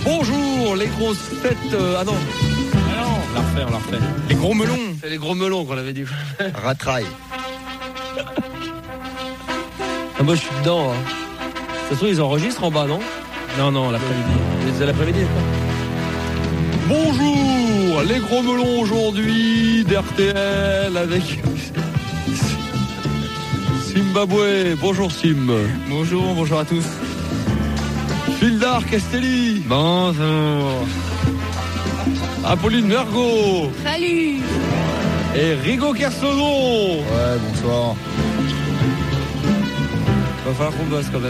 Bonjour, les grosses têtes. Ah non. On la refait. Les gros melons. C'est les gros melons qu'on avait dit. Ratraille. Ah, moi, je suis dedans. Hein. De toute façon, ils enregistrent en bas, non? Non, l'après-midi. C'est l'après-midi, quoi. Bonjour, les gros melons aujourd'hui d'RTL avec Zimbabwe. Bonjour Sim. Bonjour à tous. Fildar Castelli. Bonjour. Apolline Mergo. Salut. Et Rigo Kersozon. Ouais, bonsoir. Va falloir qu'on bosse quand même.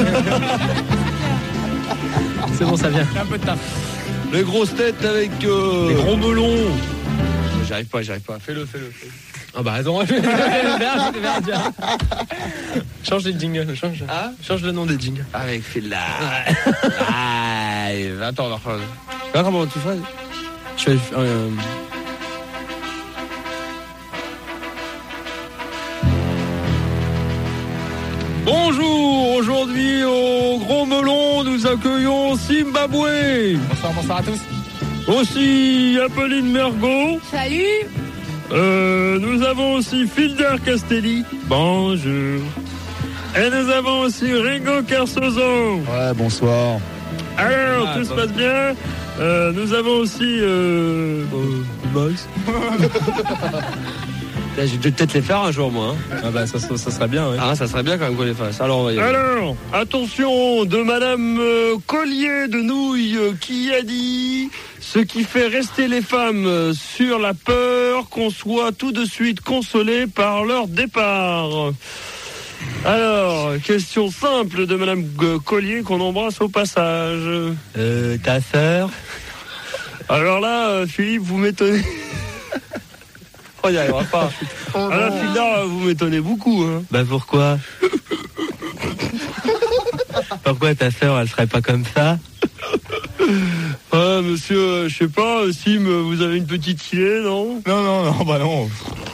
C'est bon, ça vient. Un peu de taf. Les grosses têtes avec les gros melons. J'arrive pas. Fais-le. Ah bah attends. Change les jingles. Change le nom des jingles. avec Fildar. Live. Attends, on va refaire. Comment tu fais? Je fais Bonjour, aujourd'hui au Gros Melon, nous accueillons Zimbabwe. Bonsoir à tous. Aussi Apolline Mergo. Salut. Nous avons aussi Fildar Castelli. Bonjour. Et nous avons aussi Rigo Kersozon. Ouais, bonsoir. Alors, tout se passe bien. Nous avons aussi Max. Je vais peut-être les faire un jour, moi. Hein. Ah bah ça serait bien, ouais. Ah, ça serait bien quand même qu'on les fasse. Alors, on va y aller. Alors, attention de Madame Collier de Nouilles qui a dit ce qui fait rester les femmes sur la peur qu'on soit tout de suite consolé par leur départ. Alors, question simple de Madame Collier qu'on embrasse au passage. Ta sœur. Alors là, Philippe, vous m'étonnez. Oh, il n'y arrivera pas. Alors, Fildar, vous m'étonnez beaucoup. Hein. Bah pourquoi? Pourquoi ta sœur, elle serait pas comme ça? Monsieur, je sais pas, Sim, vous avez une petite idée, non? Non, bah non.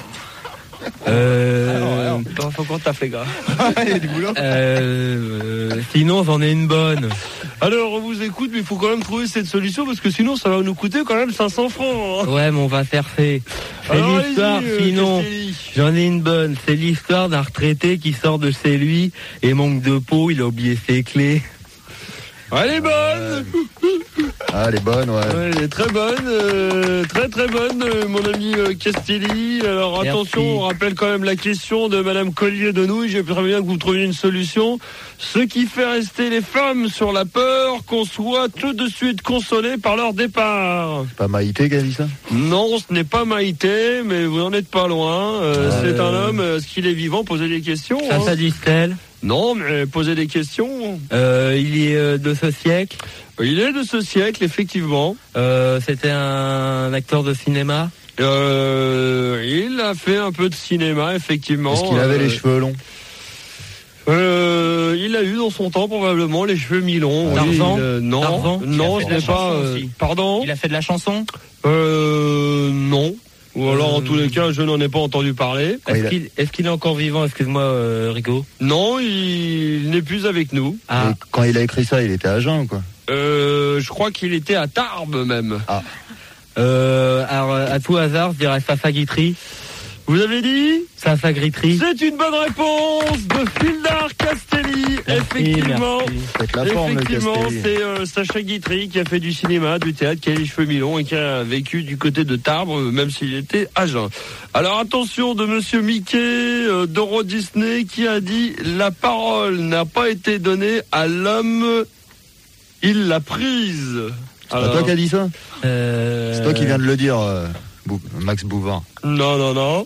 Faut qu'on taffe, les gars. Il y a du boulot. Sinon, j'en ai une bonne. Alors, on vous écoute, mais il faut quand même trouver cette solution, parce que sinon, ça va nous coûter quand même 500 francs. Hein. Ouais, mais on va faire fait. C'est Alors, l'histoire, sinon, Castelli. j'en ai une bonne. C'est l'histoire d'un retraité qui sort de chez lui et manque de peau, il a oublié ses clés. Elle est bonne. Ah, elle est bonne, ouais. Ouais, elle est très bonne, très bonne, mon ami Castelli. Alors Merci. attention, on rappelle quand même la question de Madame Collier de Nouilles. J'aimerais bien que vous trouviez une solution. Ce qui fait rester les femmes sur la peur qu'on soit tout de suite consolé par leur départ. C'est pas Maïté qui a dit ça? Non, ce n'est pas Maïté, mais vous n'en êtes pas loin. C'est un homme. Est-ce qu'il est vivant? Posez des questions. Ça dit-elle? Non, mais posez des questions. Il est de ce siècle. Il est de ce siècle, effectivement. C'était un acteur de cinéma. Il a fait un peu de cinéma, effectivement. Est-ce qu'il avait les cheveux longs? Il a eu dans son temps probablement les cheveux mi-longs. Tarzan. Non, Tarzan, non, ce n'est pas. Pardon. Il a fait de la chanson. Non. Ou alors en tous les cas, je n'en ai pas entendu parler. Est-ce qu'il est encore vivant? Excuse-moi, Rigo. Non, il n'est plus avec nous. Ah. Et quand il a écrit ça, il était à jeun, quoi. Je crois qu'il était à Tarbes même. Ah. Alors, à tout hasard, je dirais Safa Guitry. Vous avez dit? Safa Guitry. C'est une bonne réponse de Fildar Castelli. Effectivement. Merci. Faites la forme, le Effectivement, Castelli. c'est Sacha Guitry qui a fait du cinéma, du théâtre, qui a les cheveux mi-longs et qui a vécu du côté de Tarbes, même s'il était à jeun. Alors attention de Monsieur Mickey d'Euro Disney qui a dit « La parole n'a pas été donnée à l'homme, il l'a prise ». C'est pas toi qui a dit ça? C'est toi qui viens de le dire, Max Bouvard. Non.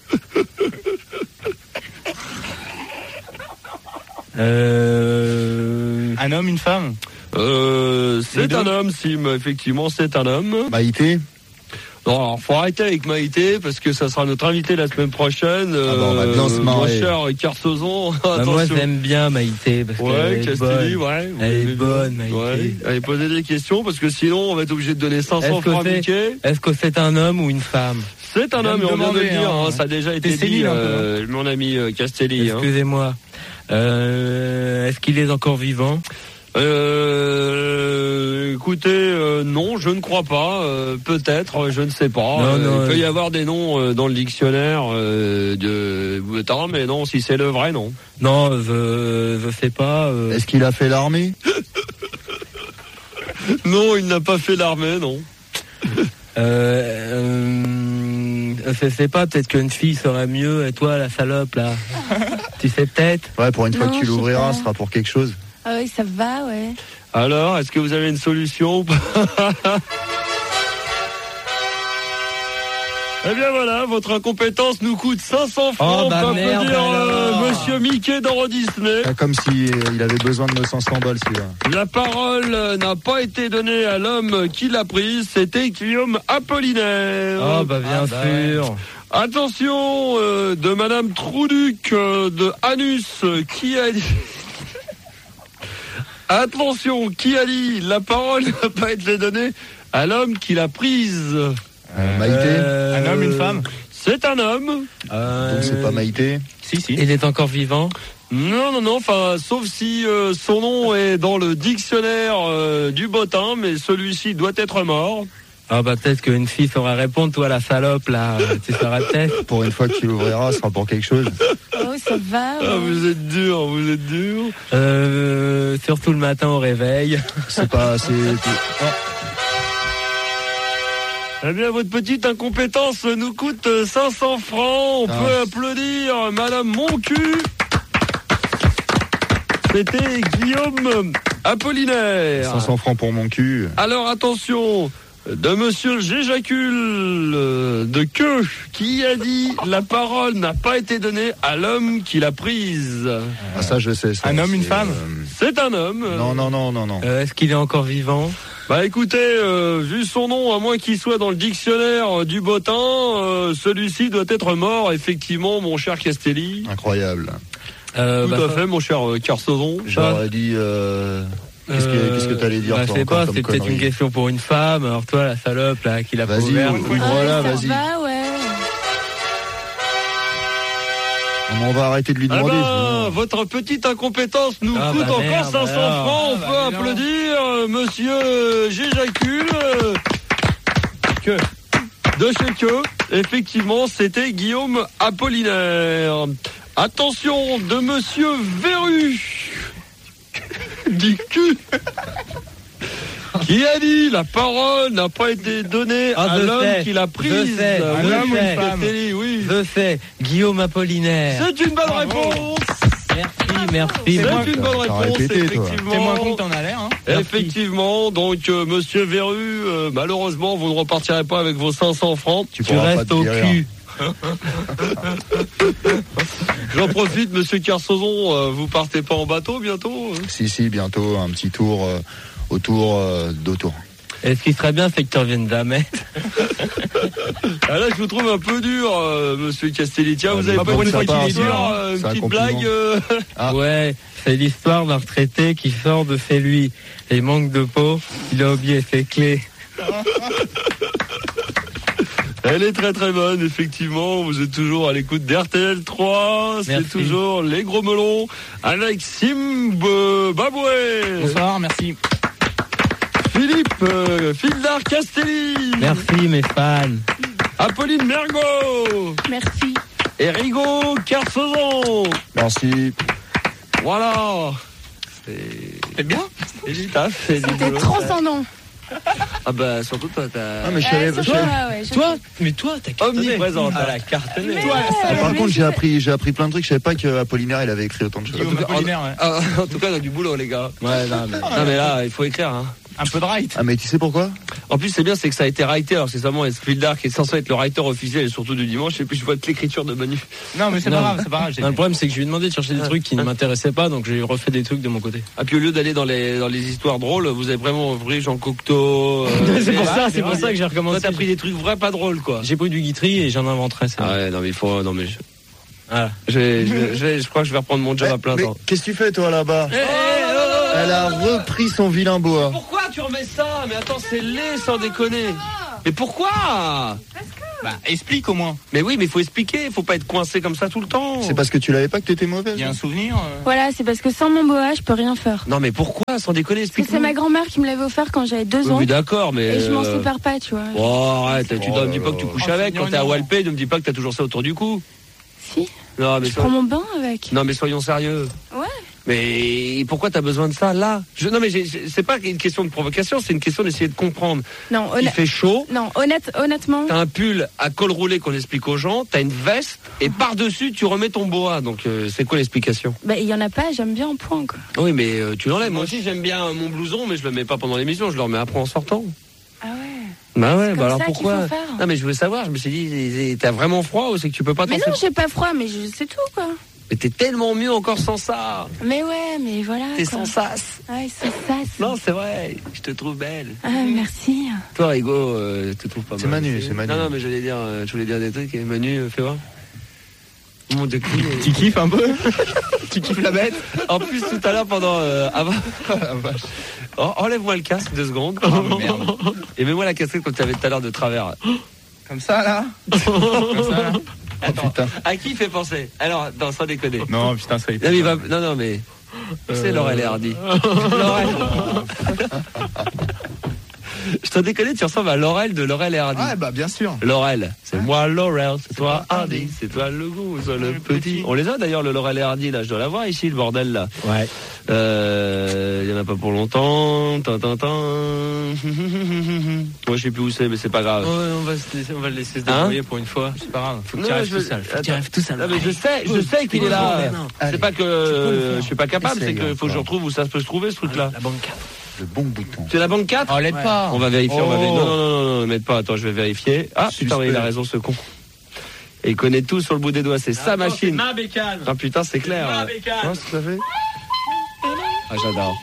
Un homme, une femme? C'est un homme, Sim, effectivement, c'est un homme. Maïté? Non, alors faut arrêter avec Maïté parce que ça sera notre invité la semaine prochaine. On va bien se marrer. Mon cher Kersozon, attention. Moi, j'aime bien Maïté parce Ouais, qu'elle est Castelli, bonne. ouais. Elle est bonne, Maïté. Ouais. Allez, posez des questions parce que sinon on va être obligé de donner 500 francs à Mickey. Est-ce que c'est un homme ou une femme? C'est un homme, et on vient de le dire, hein. ça a déjà été C'est dit, Céline, un peu, mon ami Castelli. Excusez-moi. Est-ce qu'il est encore vivant? Écoutez, non, je ne crois pas. Peut-être, je ne sais pas. Il peut y avoir des noms dans le dictionnaire de Boutin, mais non, si c'est le vrai, non. Non, je sais pas. Est-ce qu'il a fait l'armée? Non, il n'a pas fait l'armée, non. Je sais pas, peut-être qu'une fille serait mieux, et toi, la salope, là. Tu sais peut-être? Ouais, pour une fois que tu l'ouvriras, ce sera pour quelque chose. Ah oui, ça va, ouais. Alors, est-ce que vous avez une solution? Eh bien voilà, votre incompétence nous coûte 500 francs. Oh, bah merde, Monsieur Mickey d'Euro Disney. Comme si il avait besoin de nos 500 balles, celui-là. La parole n'a pas été donnée à l'homme qui l'a prise, c'était Guillaume Apollinaire. Oh bah bien sûr. Ouais. Attention, de Madame Trouduc de Anus, qui a dit... Attention, qui a dit la parole n'a pas été donnée à l'homme qui l'a prise? Maïté. Un homme, une femme? C'est un homme. Donc c'est pas Maïté. Si. Il est encore vivant? Non, enfin, sauf si son nom est dans le dictionnaire du bottin, mais celui-ci doit être mort. Ah bah peut-être qu'une fille saura répondre, toi la salope là, tu sauras peut-être. Pour une fois que tu l'ouvriras, ce sera pour quelque chose. Oh, ça va. Ouais. Ah, vous êtes dur. Surtout le matin au réveil. C'est pas... Eh bien, votre petite incompétence nous coûte 500 francs. On peut applaudir Madame Moncu. C'était Guillaume Apollinaire. 500 francs pour mon cul. Alors, attention, de Monsieur J'éjacule de queue, qui a dit la parole n'a pas été donnée à l'homme qui l'a prise. Ah, ça, je sais. Ça, un homme, une femme? C'est un homme. Non. Est-ce qu'il est encore vivant? Bah écoutez, vu son nom, à moins qu'il soit dans le dictionnaire du bottin, celui-ci doit être mort, effectivement, mon cher Castelli. Incroyable. Tout à fait, mon cher Carsozon. J'aurais dit... Qu'est-ce que t'allais dire, toi, je sais encore, pas, comme c'est peut-être connerie. une question pour une femme. Alors toi, la salope là, qui l'a pas Vas-y, ouvert. voilà, ça vas-y. va, ouais. On va arrêter de lui demander. Votre petite incompétence nous coûte encore merde, 500 francs. On peut applaudir Monsieur J'éjacule de chez Que. Effectivement, c'était Guillaume Apollinaire. Attention, de Monsieur Verru du cul, qui a dit la parole n'a pas été donnée à l'homme qui l'a prise. Un homme ou une femme? Oui. Je sais, Guillaume Apollinaire. C'est une bonne réponse. Merci. C'est une bonne réponse, répété, effectivement. C'est moins con que t'en as l'air, hein. Effectivement, donc Monsieur Verru, malheureusement, vous ne repartirez pas avec vos 500 francs. Tu restes au cul. J'en profite, Monsieur Carsozon, vous partez pas en bateau bientôt? Si, bientôt, un petit tour autour d'Autour. Et ce qui serait bien, c'est que tu reviennes jamais. Ah là, je vous trouve un peu dur, Monsieur Castelli. Tiens, vous avez pas une fois qu'il est dur, une petite blague Ouais, c'est l'histoire d'un retraité qui sort de chez lui et manque de peau. Il a oublié ses clés. Elle est très très bonne, effectivement. Vous êtes toujours à l'écoute d'RTL 3. C'est Merci. toujours les gros melons avec Zimbabwe. Bonsoir, merci. Philippe Fildar Castelli. Merci mes fans. Apolline Mergot. Merci. Et Rigaud Carsozon. Merci. Voilà. C'est bien. C'est du taf, c'est du C'était boulot. transcendant. Ah bah surtout toi t'as... Ah mais je savais. Toi, t'as omniprésente, elle a cartonné. Par contre, j'ai appris plein de trucs. Je savais pas que Apollinaire il avait écrit autant de choses. Guillaume Apollinaire, ouais. En tout cas, on a du boulot, les gars. Ouais, non, mais là, il faut écrire. Hein. Un peu de right. Ah mais tu sais pourquoi? En plus, c'est bien, c'est que ça a été writé. Alors, c'est seulement Fildar qui est censé être le writer officiel et surtout du dimanche. Et puis, je vois que l'écriture de Manu. Non, mais c'est pas grave, c'est pas grave. Le problème, c'est que je lui ai demandé de chercher des trucs qui ne m'intéressaient pas, donc j'ai refait des trucs de mon côté. Ah, puis au lieu d'aller dans les histoires drôles, vous avez vraiment pris Jean Cocteau. c'est pour ça que j'ai recommencé. Toi, t'as pris des trucs vrais pas drôles, quoi. J'ai pris du Guitry et j'en inventerai. Ah ouais, non, mais il faut, non, mais Voilà. je crois que je vais reprendre mon job à plein Mais temps. qu'est-ce que tu fais toi là-bas? Elle a repris son vilain boa. Pourquoi tu remets ça? Mais attends, c'est laid sans déconner. Mais pourquoi? Parce que Bah, explique au moins. Mais oui, mais il faut expliquer, il faut pas être coincé comme ça tout le temps. C'est parce que tu l'avais pas que t'étais mauvaise. Il y a un souvenir. Voilà, c'est parce que sans mon boa, je peux rien faire. Non, mais pourquoi, sans déconner, Parce que explique-nous. c'est ma grand-mère qui me l'avait offert quand j'avais 2 ans. Oui, d'accord, mais. Et je m'en sépare pas, tu vois. Oh, arrête, tu ne me dis pas que tu couches avec. Quand t'es à Walpé, ne me dis pas que t'as toujours ça autour du cou. Si. Non, mais Je prends mon bain avec. Non, mais soyons sérieux. Ouais. Mais pourquoi t'as besoin de ça là? Non, mais c'est pas une question de provocation, c'est une question d'essayer de comprendre. Non, Il fait chaud. Non, honnêtement. T'as un pull à col roulé qu'on explique aux gens, t'as une veste et par-dessus tu remets ton boa. Donc c'est quoi l'explication? Bah, il y en a pas, j'aime bien en point, quoi. Oui, mais tu l'enlèves. Moi aussi j'aime bien mon blouson, mais je le mets pas pendant l'émission, je le remets après en sortant. Ah ouais. Bah ouais, comme bah alors ça qu'il pourquoi? faut faire. Non, mais je voulais savoir, je me suis dit, t'as vraiment froid ou c'est que tu peux pas t'en Mais non, j'ai pas froid, mais c'est tout, quoi. Mais t'es tellement mieux encore sans ça. Mais ouais, mais voilà. T'es quoi. sans sas. Ouais, sans sas. Non, c'est vrai, je te trouve belle. Ah, merci. Toi, Rigo, je te trouve pas mal. C'est Manu, c'est Manu. Non, mais je voulais dire des trucs. Et Manu, fais voir. Mon Dieu, Tu kiffes un peu? Tu kiffes la bête? En plus, tout à l'heure, pendant. Avant. Enlève-moi le casque 2 secondes. Oh, merde. Et mets-moi la casquette comme tu avais tout à l'heure de travers. Comme ça, là? Comme ça, là? Attends, putain. à qui il fait penser? Alors, non, sans déconner. Non, putain, ça y est. Non, mais, non, mais. C'est Laurel et Hardy. Laurel. Je t'en déconne, tu ressembles à Laurel de Laurel et Hardy. Ouais, bah, bien sûr. Laurel, c'est moi Laurel, c'est toi Hardy, c'est toi le goût, soit le petit. On les a d'ailleurs, le Laurel et Hardy, là, je dois l'avoir ici, le bordel, là. Ouais. Il y en a pas pour longtemps. Moi, je sais plus où c'est, mais c'est pas grave. Ouais, on va le laisser se débrouiller pour une fois. C'est pas grave. Faut que tu arrives tout seul. Faut que tu arrives tout seul. Non, mais je sais qu'il est là. C'est pas que je suis pas capable, c'est Essaye, qu'il faut que je retrouve où ça peut se trouver, ce truc-là. La banque 4. Le bon bouton. C'est la banque 4? Oh, l'aide pas. On va vérifier, on va vérifier. Oh. Non, ne m'aide pas, attends, je vais vérifier. Ah, putain, il a raison, ce con. Et il connaît tout sur le bout des doigts, c'est sa machine. Ma bécane. Ah putain, c'est clair. Ma bécane. Ouais, tout à fait. Ah, j'adore.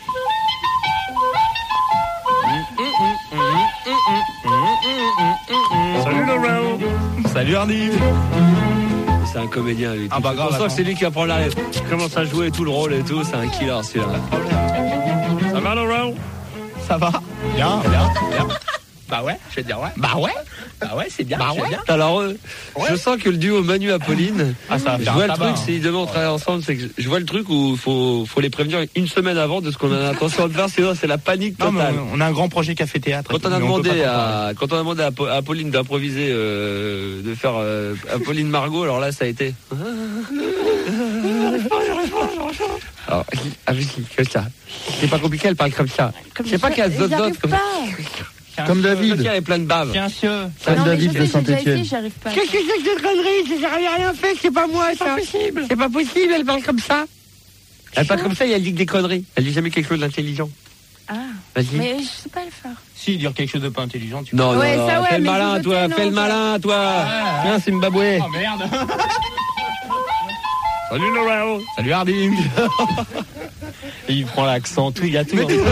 Salut, Laurel. Salut, Hardy. C'est un comédien, lui. Ah, bah, grave, on sent que attends. c'est lui qui apprend la rêve. Il commence à jouer tout le rôle et tout, c'est un killer, celui-là. Ça va, Laurel? Ça va? Bien. Bah ouais, je vais te dire ouais. Bah ouais, c'est bien. Bah ouais. Bien. Alors, je sens que le duo Manu-Apolline, Ah, ça va je faire vois un le tabac, truc, si demain on travaille ensemble, c'est que je vois le truc où faut les prévenir une semaine avant de ce qu'on a l'intention de faire, sinon c'est la panique Non, mais totale. on a un grand projet café-théâtre. Quand on a demandé à Apolline d'improviser, de faire Apolline Margot, alors là ça a été. Alors, comme ça. C'est pas compliqué, elle parle comme ça. Comme Je sais pas qu'elle j'y arrive zozote comme ça. pas. Comme David. Elle est plein de bave. Tiens, monsieur. Comme Non, mais David je de sais, j'ai déjà Saint-Etienne. essayé, j'y arrive pas. Qu'est-ce que c'est que cette connerie? J'ai rien fait, c'est pas moi, ça. C'est pas possible, elle parle comme ça. Elle parle comme ça et elle dit que des conneries. Elle dit jamais quelque chose d'intelligent. Ah. Vas-y. Mais je sais pas le faire. Si, dire quelque chose de pas intelligent, tu Non, Ouais, non, ça, ouais, fais le mais malin, je toi, veux fais le non, malin, toi. Viens, Zimbabwe. Oh merde. Salut, Laurel. Salut, Hardy. Et il prend l'accent, tout, il y a tout. C'est vraiment.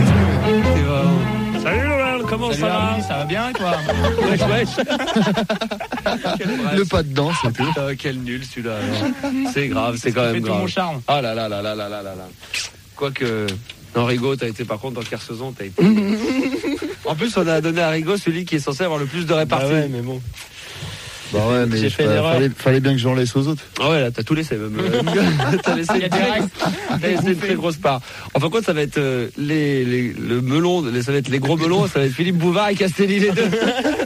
Salut, Laurel, comment Salut, ça va? Hardy, ça va bien et toi? Wesh. Le pas dedans, c'est tout. Putain, quel nul celui-là. alors. C'est grave, c'est quand Ça fait même tout grave. mon charme. Ah là là là là là là là là. Quoique, non, Rigaud, t'as été par contre dans Kersezon, t'as été. En plus, on a donné à Rigaud celui qui est censé avoir le plus de réparties. Bah ouais, mais bon. Bah ouais, mais J'ai fait une erreur. fallait bien que j'en laisse aux autres. Ah ouais, là, t'as tout laissé même. T'as laissé, Il y a des restes. t'as laissé une très grosse part. Enfin, quoi, ça va être le melon, ça va être les gros melons, ça va être Philippe Bouvard et Castelli les deux.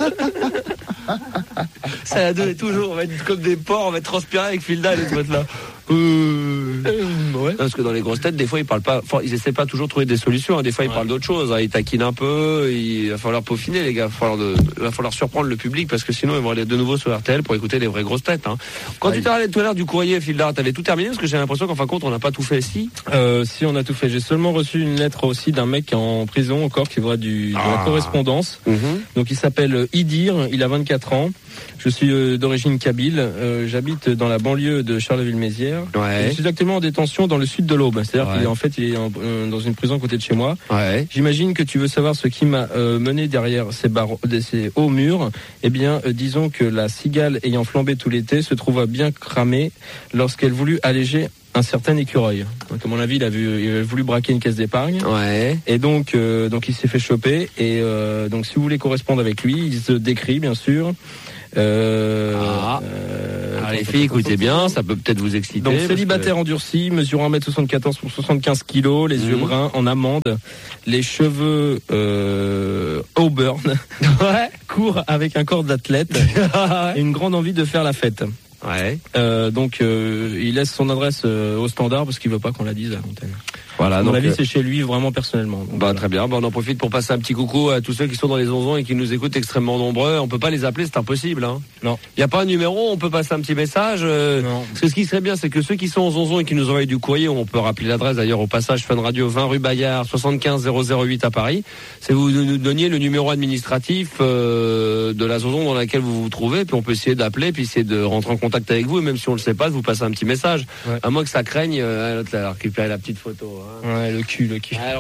Ça a deux toujours, on va être comme des porcs, on va être transpirés avec Filda et les trucs là. Ouais. Parce que dans les grosses têtes, des fois, ils parlent pas, ils essaient pas toujours de trouver des solutions. Hein. Des fois, ils parlent d'autre chose. Hein. Ils taquinent un peu. Il va falloir peaufiner, les gars. Il va falloir surprendre le public parce que sinon, ils vont aller de nouveau sur RTL pour écouter les vraies grosses têtes. Hein. Quand tu t'es parlé tout à l'heure du courrier, Filda, t'avais tout terminé parce que j'ai l'impression qu'en fin de compte, on n'a pas tout fait. Si Si, on a tout fait. J'ai seulement reçu une lettre aussi d'un mec en prison encore qui voit de la correspondance. Donc il s'appelle Idir, il a 24 ans. Je suis d'origine kabyle. J'habite dans la banlieue de Charleville-Mézières. Ouais. Je suis actuellement en détention dans le sud de l'Aube. C'est-à-dire Ouais. qu'il est dans une prison à côté de chez moi. Ouais. J'imagine que tu veux savoir ce qui m'a mené derrière ces hauts murs. Eh bien, disons que la cigale ayant flambé tout l'été se trouva bien cramée lorsqu'elle voulut alléger un certain écureuil. Donc, à mon avis, il a voulu braquer une caisse d'épargne. Ouais. Et donc il s'est fait choper. Et donc, si vous voulez correspondre avec lui, il se décrit, bien sûr. Les filles, écoutez bien, ça peut peut-être vous exciter. Donc célibataire endurci, mesurant 1m74 pour 75 kg, les yeux bruns en amande, les cheveux auburn, courts avec un corps d'athlète et une grande envie de faire la fête. Ouais. Donc il laisse son adresse au standard parce qu'il veut pas qu'on la dise à l'antenne. Voilà, à mon donc avis, c'est chez lui vraiment personnellement. Donc, voilà. Très bien. On en profite pour passer un petit coucou à tous ceux qui sont dans les onzons et qui nous écoutent extrêmement nombreux. On peut pas les appeler, c'est impossible. Hein. Non. Il y a pas un numéro, on peut passer un petit message. Non. Parce que ce qui serait bien, c'est que ceux qui sont aux onzons et qui nous envoient du courrier, on peut rappeler l'adresse d'ailleurs au passage Fun Radio 20 rue Bayard 75 008 à Paris. C'est vous nous donniez le numéro administratif de la zonzon dans laquelle vous vous trouvez, puis on peut essayer d'appeler, puis essayer de rentrer en contact avec vous, et même si on le sait pas, de vous passer un petit message. Ouais. À moins que ça craigne, l'autre a récupéré la petite photo. Hein. Ouais, le cul. Alors,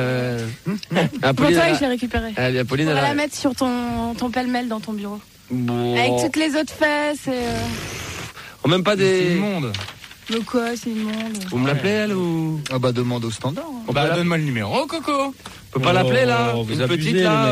Pour toi, je l'ai récupéré. Apolline, on va la mettre sur ton pêle-mêle dans ton bureau. Bon. Avec toutes les autres fesses. Et... Même pas des... C'est immonde. Le quoi, c'est immonde. Vous me l'appelez, elle, ou... Ah bah, demande au standard. Hein. Donne-moi le numéro, Coco. On peut pas l'appeler, là. Vous Une petite, là,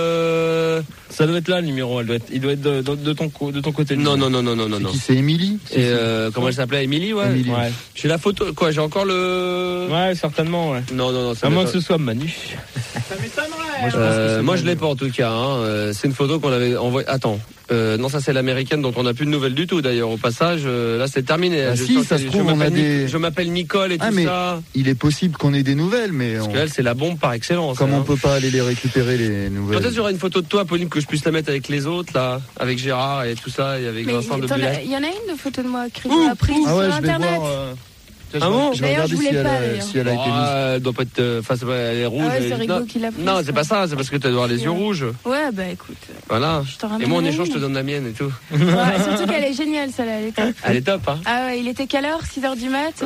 Ça doit être là, le numéro. Il doit être de ton côté. Non. C'est qui, c'est Émilie? Et comment elle s'appelait, Émilie, ouais. Émilie. Ouais. J'ai la photo, quoi, j'ai encore le... Ouais, certainement, ouais. Non. À moins que ce soit Manu. Ça m'étonnerait. Moi, je l'ai pas, en tout cas, hein. C'est une photo qu'on avait envoyée. Attends. Non, ça c'est l'américaine dont on n'a plus de nouvelles du tout d'ailleurs. Au passage, là c'est terminé. Ah si, ça se trouve, on a des... Je m'appelle Nicole et tout mais ça. Il est possible qu'on ait des nouvelles, mais... Parce qu'elle, c'est la bombe par excellence. Comme hein. on peut pas aller les récupérer, les nouvelles. Peut-être il y aura une photo de toi, Pauline, que je puisse la mettre avec les autres, là. Avec Gérard et tout ça, et avec Vincent de Bulac. Il y en a une de photo de moi prise Ah ouais, sur je vais Internet. voir... Ah bon? Je vais regarder si elle a été mise. Elle doit pas être... Enfin, elle est rouge. Ah ouais, c'est Rigo qui l'a prise. Non, c'est pas ça, c'est parce que tu dois avoir les yeux rouges. Ouais, bah écoute. Voilà. Et moi, en échange, je te donne la mienne et tout. Ouais, surtout qu'elle est géniale, celle-là. Elle est top. Elle est top, hein. Ah ouais, il était quelle heure? 6h du mat?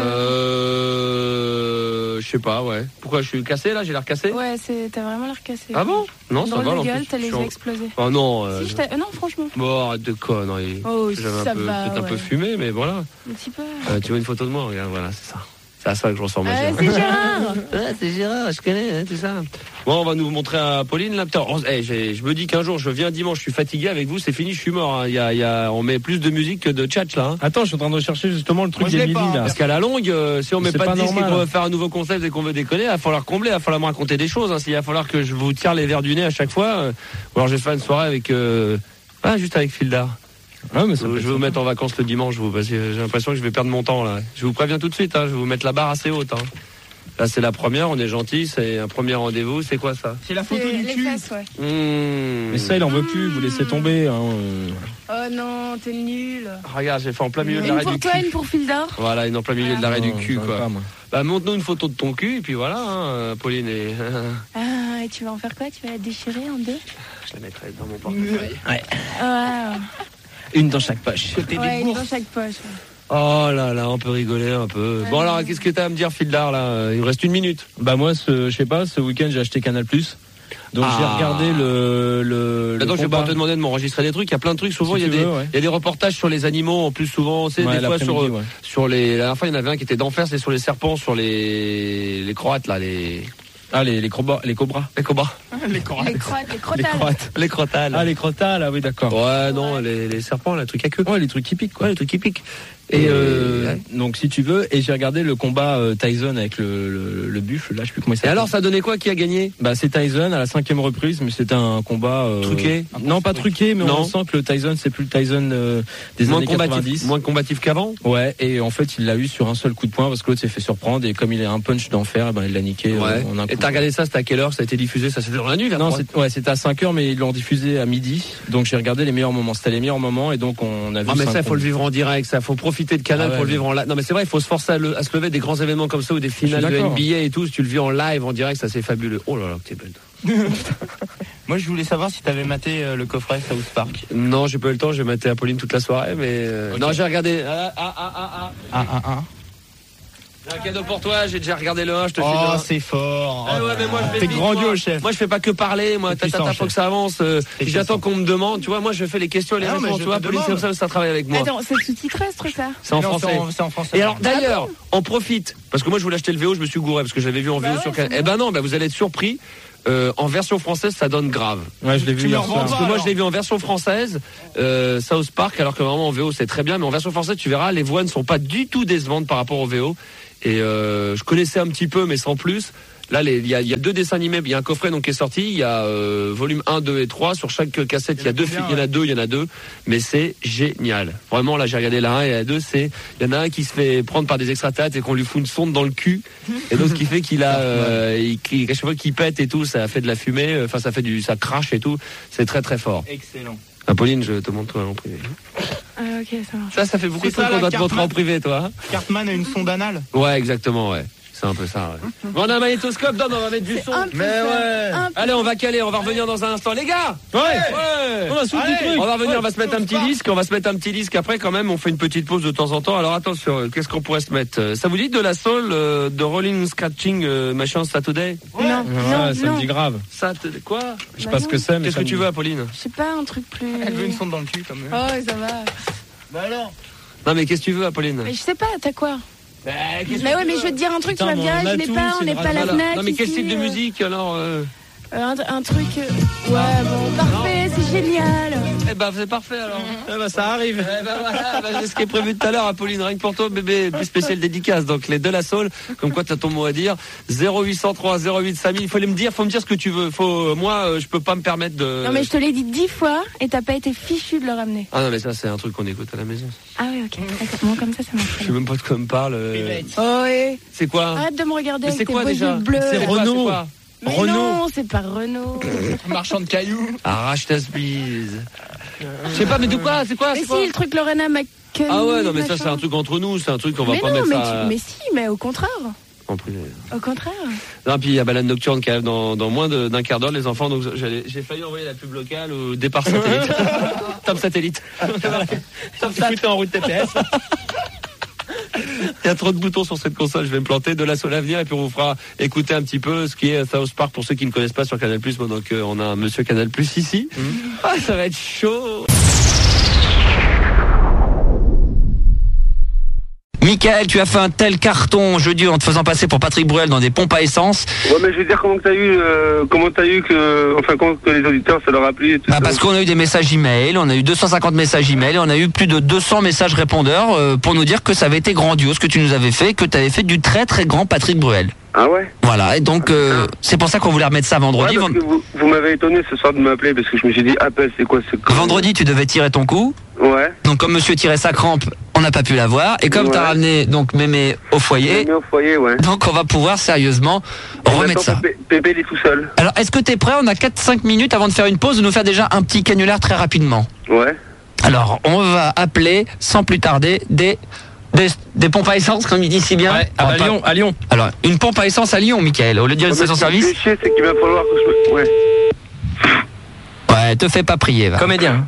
Je sais pas, ouais. Pourquoi je suis cassé, là? J'ai l'air cassé? Ouais, t'as vraiment l'air cassé. Ah bon? Non, ça va, dans en le gueule, plus. t'as les yeux explosés. Oh non. Si, non, franchement. Bon, arrête de conneries. Oh, j'avais ça va, peut-être un peu fumé, mais voilà. Un petit peu. Tu vois une photo de moi? Regarde, voilà, c'est ça. C'est à ça que je ressemble. C'est Gérard. Ouais, c'est Gérard, je connais, hein, tout ça. Bon, on va nous montrer à Pauline, là. Putain, je me dis qu'un jour, je viens dimanche, je suis fatigué avec vous, c'est fini, je suis mort. Hein. On met plus de musique que de tchatch, là. Hein. Attends, je suis en train de rechercher justement le truc d'Émilie, là. Parce qu'à la longue, si on met pas de disque et qu'on veut faire un nouveau concept et qu'on veut déconner, il va falloir combler, il va falloir me raconter des choses. Hein. Il va falloir que je vous tire les verres du nez à chaque fois. Ou alors je vais faire une soirée avec... juste avec Fildar. Ah, mais je vais vous mettre en vacances le dimanche, parce que j'ai l'impression que je vais perdre mon temps là. Je vous préviens tout de suite, hein, je vais vous mettre la barre assez haute. Hein. Là c'est la première, on est gentil, c'est un premier rendez-vous. C'est quoi ça? C'est la photo du les cul. fesses, ouais. Mais ça il en veut plus, vous laissez tomber. Hein. Oh non, t'es nul. Regarde, j'ai fait en plein milieu de Une l'arrêt pour du toi, cul. une pour Fildar. Voilà, une en plein milieu de l'arrêt du cul quoi. Pas, montre-nous une photo de ton cul et puis voilà, hein, Pauline. Et tu vas en faire quoi? Tu vas la déchirer en deux? Je la mettrai dans mon portefeuille. Ouais. Wow. Une dans chaque poche. Ouais, une dans chaque poche. Oh là là, on peut rigoler un peu. Bon alors, qu'est-ce que t'as à me dire, Fildar là? Il me reste 1 minute. Bah moi, je sais pas, ce week-end j'ai acheté Canal+. Donc j'ai regardé le donc je vais combat. pas te demander de m'enregistrer des trucs. Il y a plein de trucs. Souvent, Si il y a des reportages sur les animaux. En plus, souvent, c'est des fois sur les. La dernière fois, il y en avait un qui était d'enfer. C'est sur les serpents, sur les Croates là, les. Ah, les cobras. Les cobras. Les crotales. Les crotales. Ah, les crotales, ah oui, d'accord. Ouais, non, les serpents, les trucs à queue. Ouais, les trucs qui piquent, quoi. Ouais, les trucs qui piquent. Et donc, si tu veux, et j'ai regardé le combat Tyson avec le buffle, là, je sais plus comment il s'appelle. Et alors, ça donnait quoi? Qui a gagné? Bah, c'est Tyson à la 5e reprise, mais c'était un combat truqué. Non, pas truqué, mais on sent que le Tyson, c'est plus le Tyson des années 90. Moins combatif qu'avant. Ouais, et en fait, il l'a eu sur un seul coup de poing parce que l'autre s'est fait surprendre et comme il a un punch d'enfer, ben il l'a niqué en un coup. Et t'as regardé ça? C'était à quelle heure? Ça a été diffusé? Ça c'était dans la nuit? Non, c'était à 5h, mais ils l'ont diffusé à midi. Donc j'ai regardé les meilleurs moments. C'était les meilleurs moments et donc on a vu. Ah mais ça, il faut le vivre en direct. Ça, faut profiter de Canal pour le vivre en live. Non mais c'est vrai, il faut se forcer à se lever des grands événements comme ça ou des finales de NBA et tout. Si tu le vis en live, en direct, ça c'est fabuleux. Oh là là, que t'es belle. Moi je voulais savoir si t'avais maté le coffret South Park. Non, j'ai pas eu le temps. J'ai maté Apolline toute la soirée, mais okay. Non, j'ai regardé. Un cadeau pour toi, j'ai déjà regardé le 1, je te file le 1. Oh, c'est fort. Ah ouais, mais moi je fais t'es grandiose, chef. Moi je fais pas que parler, moi faut que ça avance. J'attends qu'on me demande, tu vois, moi je fais les questions et les réponses, tu vois, Pauline c'est comme ça travaille avec moi. Attends, c'est sous-titré ce truc ça? C'est en français. C'est en français. Et alors d'ailleurs, on profite parce que moi je voulais acheter le VO, je me suis gouré parce que j'avais vu en VO sur Canal. Eh ben non, vous allez être surpris. en version française, ça donne grave. Ouais, je l'ai vu hier soir. Parce que moi, je l'ai vu en version française, South Park, alors que vraiment en VO, c'est très bien. Mais en version française, tu verras, les voix ne sont pas du tout décevantes par rapport au VO. Et je connaissais un petit peu, mais sans plus. Là, il y a 2 dessins animés. Il y a un coffret donc qui est sorti. Il y a volume 1, 2 et 3. Sur chaque cassette, il y en a deux. Mais c'est génial. Vraiment, là, j'ai regardé la 1 et la 2. Il y en a un qui se fait prendre par des extraterrestres et qu'on lui fout une sonde dans le cul. Et donc, ce qui fait qu'il a, à chaque fois qu'il pète et tout, ça fait de la fumée. Enfin, ça crache et tout. C'est très très fort. Excellent. Pauline, je te montre toi en privé. Ok, ça marche. Ça fait beaucoup de trucs qu'on doit te montrer en privé, toi. Cartman a une sonde anale. Ouais, exactement, ouais. C'est un peu ça, ouais. Bon, on a un magnétoscope, on va mettre du son. Mais ouais. Allez, on va caler, on va revenir dans un instant. Les gars! Ouais. On va soulever le truc. On va revenir, on va se mettre un petit disque, après quand même, on fait une petite pause de temps en temps. Alors attention, qu'est-ce qu'on pourrait se mettre? Ça vous dit de la soul, de Rolling Scratching, machin, Saturday? Non, ça me dit grave. Quoi? Je sais pas ce que c'est, mais Qu'est-ce que tu veux, Apolline? Je sais pas, un truc plus... Elle veut une sonde dans le cul, comme Oh, ça va. Bah alors. Non, mais qu'est-ce que tu veux, Apolline? Mais je sais pas, t'as quoi? Mais Mais ouais, mais je veux te dire un truc, tu vas me dire, je l'ai pas, on n'est pas la Fnac. Non, mais quel ici, style de musique, alors? Un truc... Ouais, bon, parfait, c'est génial. Eh ben, c'est parfait, alors. Eh ben, ça arrive. Eh ben voilà, c'est ce qui est prévu tout à l'heure, Apolline, rien que pour toi, bébé, plus spécial dédicace. Donc les de la Soul, comme quoi t'as ton mot à dire. 0803 08 5000, faut me dire ce que tu veux. Moi, je peux pas me permettre de. Non mais je te l'ai dit 10 fois et t'as pas été fichu de le ramener. Ah non mais ça c'est un truc qu'on écoute à la maison. Ah oui, ok. Bon, comme ça marche. Je sais même pas de quoi me parle. Oh ouais. C'est quoi? Arrête de me regarder mais avec tes quoi, beaux déjà yeux bleus. C'est Renault. Mais Renault. non, c'est pas Renault. Marchand de cailloux. Arrache ta spise. Je sais pas, mais de quoi? C'est quoi? Mais si, le truc Lorena McKenzie. Ah ouais, non mais ça c'est un truc entre nous, c'est un truc qu'on va mais pas non, mettre mais ça. mais si, mais au contraire. En privé. Au contraire. Non, puis il y a Balade Nocturne qui arrive dans moins d'un quart d'heure, les enfants, donc j'ai failli envoyer la pub locale au départ satellite. Top satellite. Top satellite en route TPS. Il y a trop de boutons sur cette console, je vais me planter. De la Soul à venir et puis on vous fera écouter un petit peu ce qui est South Park pour ceux qui ne connaissent pas sur Canal+. Donc on a un monsieur Canal+ ici. Ah, ça va être chaud. Michael, tu as fait un tel carton jeudi en te faisant passer pour Patrick Bruel dans des pompes à essence. Ouais, mais je veux dire, comment que les auditeurs, ça leur a plu et tout ça. Parce qu'on a eu des messages email, on a eu 250 messages email, et on a eu plus de 200 messages répondeurs pour nous dire que ça avait été grandiose, ce que tu nous avais fait, que tu avais fait du très très grand Patrick Bruel. Ah ouais? Voilà, et donc c'est pour ça qu'on voulait remettre ça vendredi. Ouais, parce que vous m'avez étonné ce soir de m'appeler, parce que je me suis dit, appel, c'est quoi ce... Vendredi, tu devais tirer ton coup. Ouais. Donc comme monsieur tirait sa crampe, on n'a pas pu l'avoir. Et comme t'as ramené donc Mémé au foyer, ouais. Donc on va pouvoir sérieusement remettre ça. Pépé, il est tout seul. Alors est-ce que t'es prêt? On a 4-5 minutes avant de faire une pause, de nous faire déjà un petit canular très rapidement. Ouais. Alors on va appeler sans plus tarder des pompes à essence, comme il dit si bien. Ouais, à Lyon. Alors une pompe à essence à Lyon, Michael, au lieu de dire une station-service. Ce qui est chier, c'est qu'il va falloir que je... Ouais. Ouais, te fais pas prier, va. Comédien.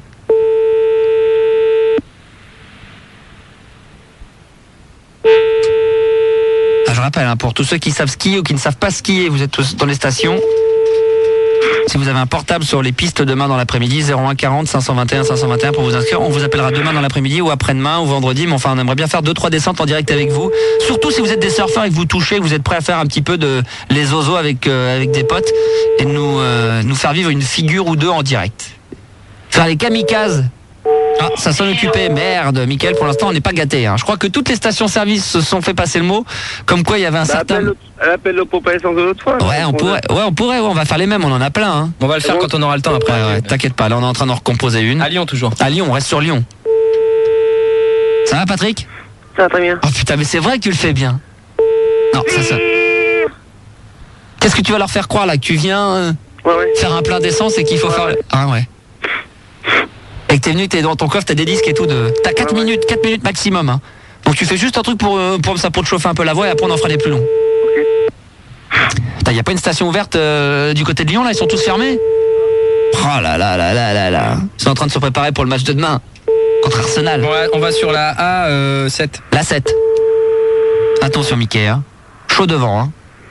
Je rappelle, pour tous ceux qui savent skier ou qui ne savent pas skier, vous êtes tous dans les stations. Si vous avez un portable sur les pistes demain dans l'après-midi, 01 40 521 521 pour vous inscrire. On vous appellera demain dans l'après-midi ou après-demain ou vendredi. Mais enfin, on aimerait bien faire 2-3 descentes en direct avec vous. Surtout si vous êtes des surfeurs et que vous touchez, que vous êtes prêts à faire un petit peu de les ozos avec des potes et nous faire vivre une figure ou deux en direct. Faire les kamikazes. Ah, ça sonne occupé. Merde, Mickaël, pour l'instant, on n'est pas gâté. Je crois que toutes les stations-service se sont fait passer le mot, comme quoi il y avait un certain... Elle appelle le pompe à essence de l'autre fois. Ouais, on pourrait, on va faire les mêmes, on en a plein. On va le faire quand on aura le temps après. Ouais, t'inquiète pas, là on est en train d'en recomposer une. À Lyon toujours. À Lyon, on reste sur Lyon. Ça va, Patrick? Ça va très bien. Oh putain, mais c'est vrai que tu le fais bien. Non, ça. Qu'est-ce que tu vas leur faire croire là? Que tu viens faire un plein d'essence et qu'il faut faire... Ah ouais. Et que t'es venu, t'es dans ton coffre, t'as des disques et tout de... T'as 4 minutes maximum. Donc tu fais juste un truc pour te chauffer un peu la voix et après on en fera des plus longs. Y a pas une station ouverte du côté de Lyon là? Ils sont tous fermés? Oh là là là là là là. Ils sont en train de se préparer pour le match de demain contre Arsenal. Ouais, on va sur la A7. La 7. Attention Mickey, chaud devant.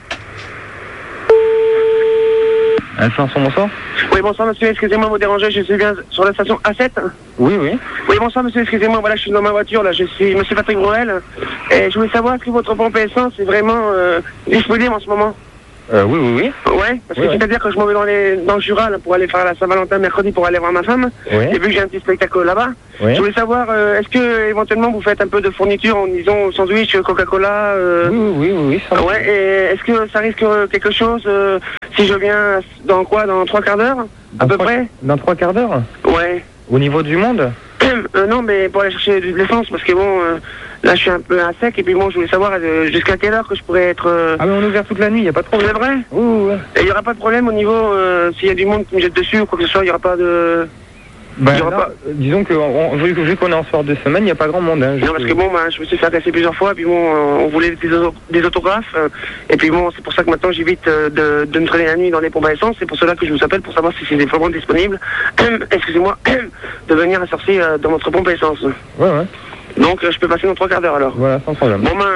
Alphonse, bonsoir. Oui, bonsoir monsieur, excusez-moi de vous déranger, je suis bien sur la station A7. Oui. Oui, bonsoir monsieur, excusez-moi, voilà, je suis dans ma voiture, là, je suis monsieur Patrick Bruel. Et je voulais savoir si votre pompe à essence est vraiment disponible en ce moment. Oui. Ouais, parce que c'est-à-dire que je m'en vais dans le Jura là, pour aller faire la Saint-Valentin mercredi pour aller voir ma femme. Oui. Et vu que j'ai un petit spectacle là-bas, je voulais savoir, est-ce que éventuellement vous faites un peu de fourniture en disant sandwich, Coca-Cola Oui. Ouais, et est-ce que ça risque quelque chose si je viens dans 3 quarts d'heure à peu près? Dans 3 quarts d'heure? Ouais. Au niveau du monde? Non, mais pour aller chercher de l'essence, parce que bon, là je suis un peu à sec, et puis bon, je voulais savoir jusqu'à quelle heure que je pourrais être... Ah mais on est ouvert toute la nuit, il n'y a pas de problème. C'est vrai? Ouais. Et il n'y aura pas de problème au niveau, s'il y a du monde qui me jette dessus ou quoi que ce soit, il n'y aura pas de... Disons que vu qu'on est en soir de semaine, il n'y a pas grand monde. Hein, non, parce que bon, je me suis fait agresser plusieurs fois, et puis bon, on voulait des autographes, et puis bon, c'est pour ça que maintenant j'évite de me traîner la nuit dans les pompes à essence, c'est pour cela que je vous appelle pour savoir si c'est vraiment disponible, excusez-moi, de venir à sortir dans votre pompe à essence. Ouais. Donc je peux passer dans 3 quarts d'heure alors. Voilà, sans problème. Bon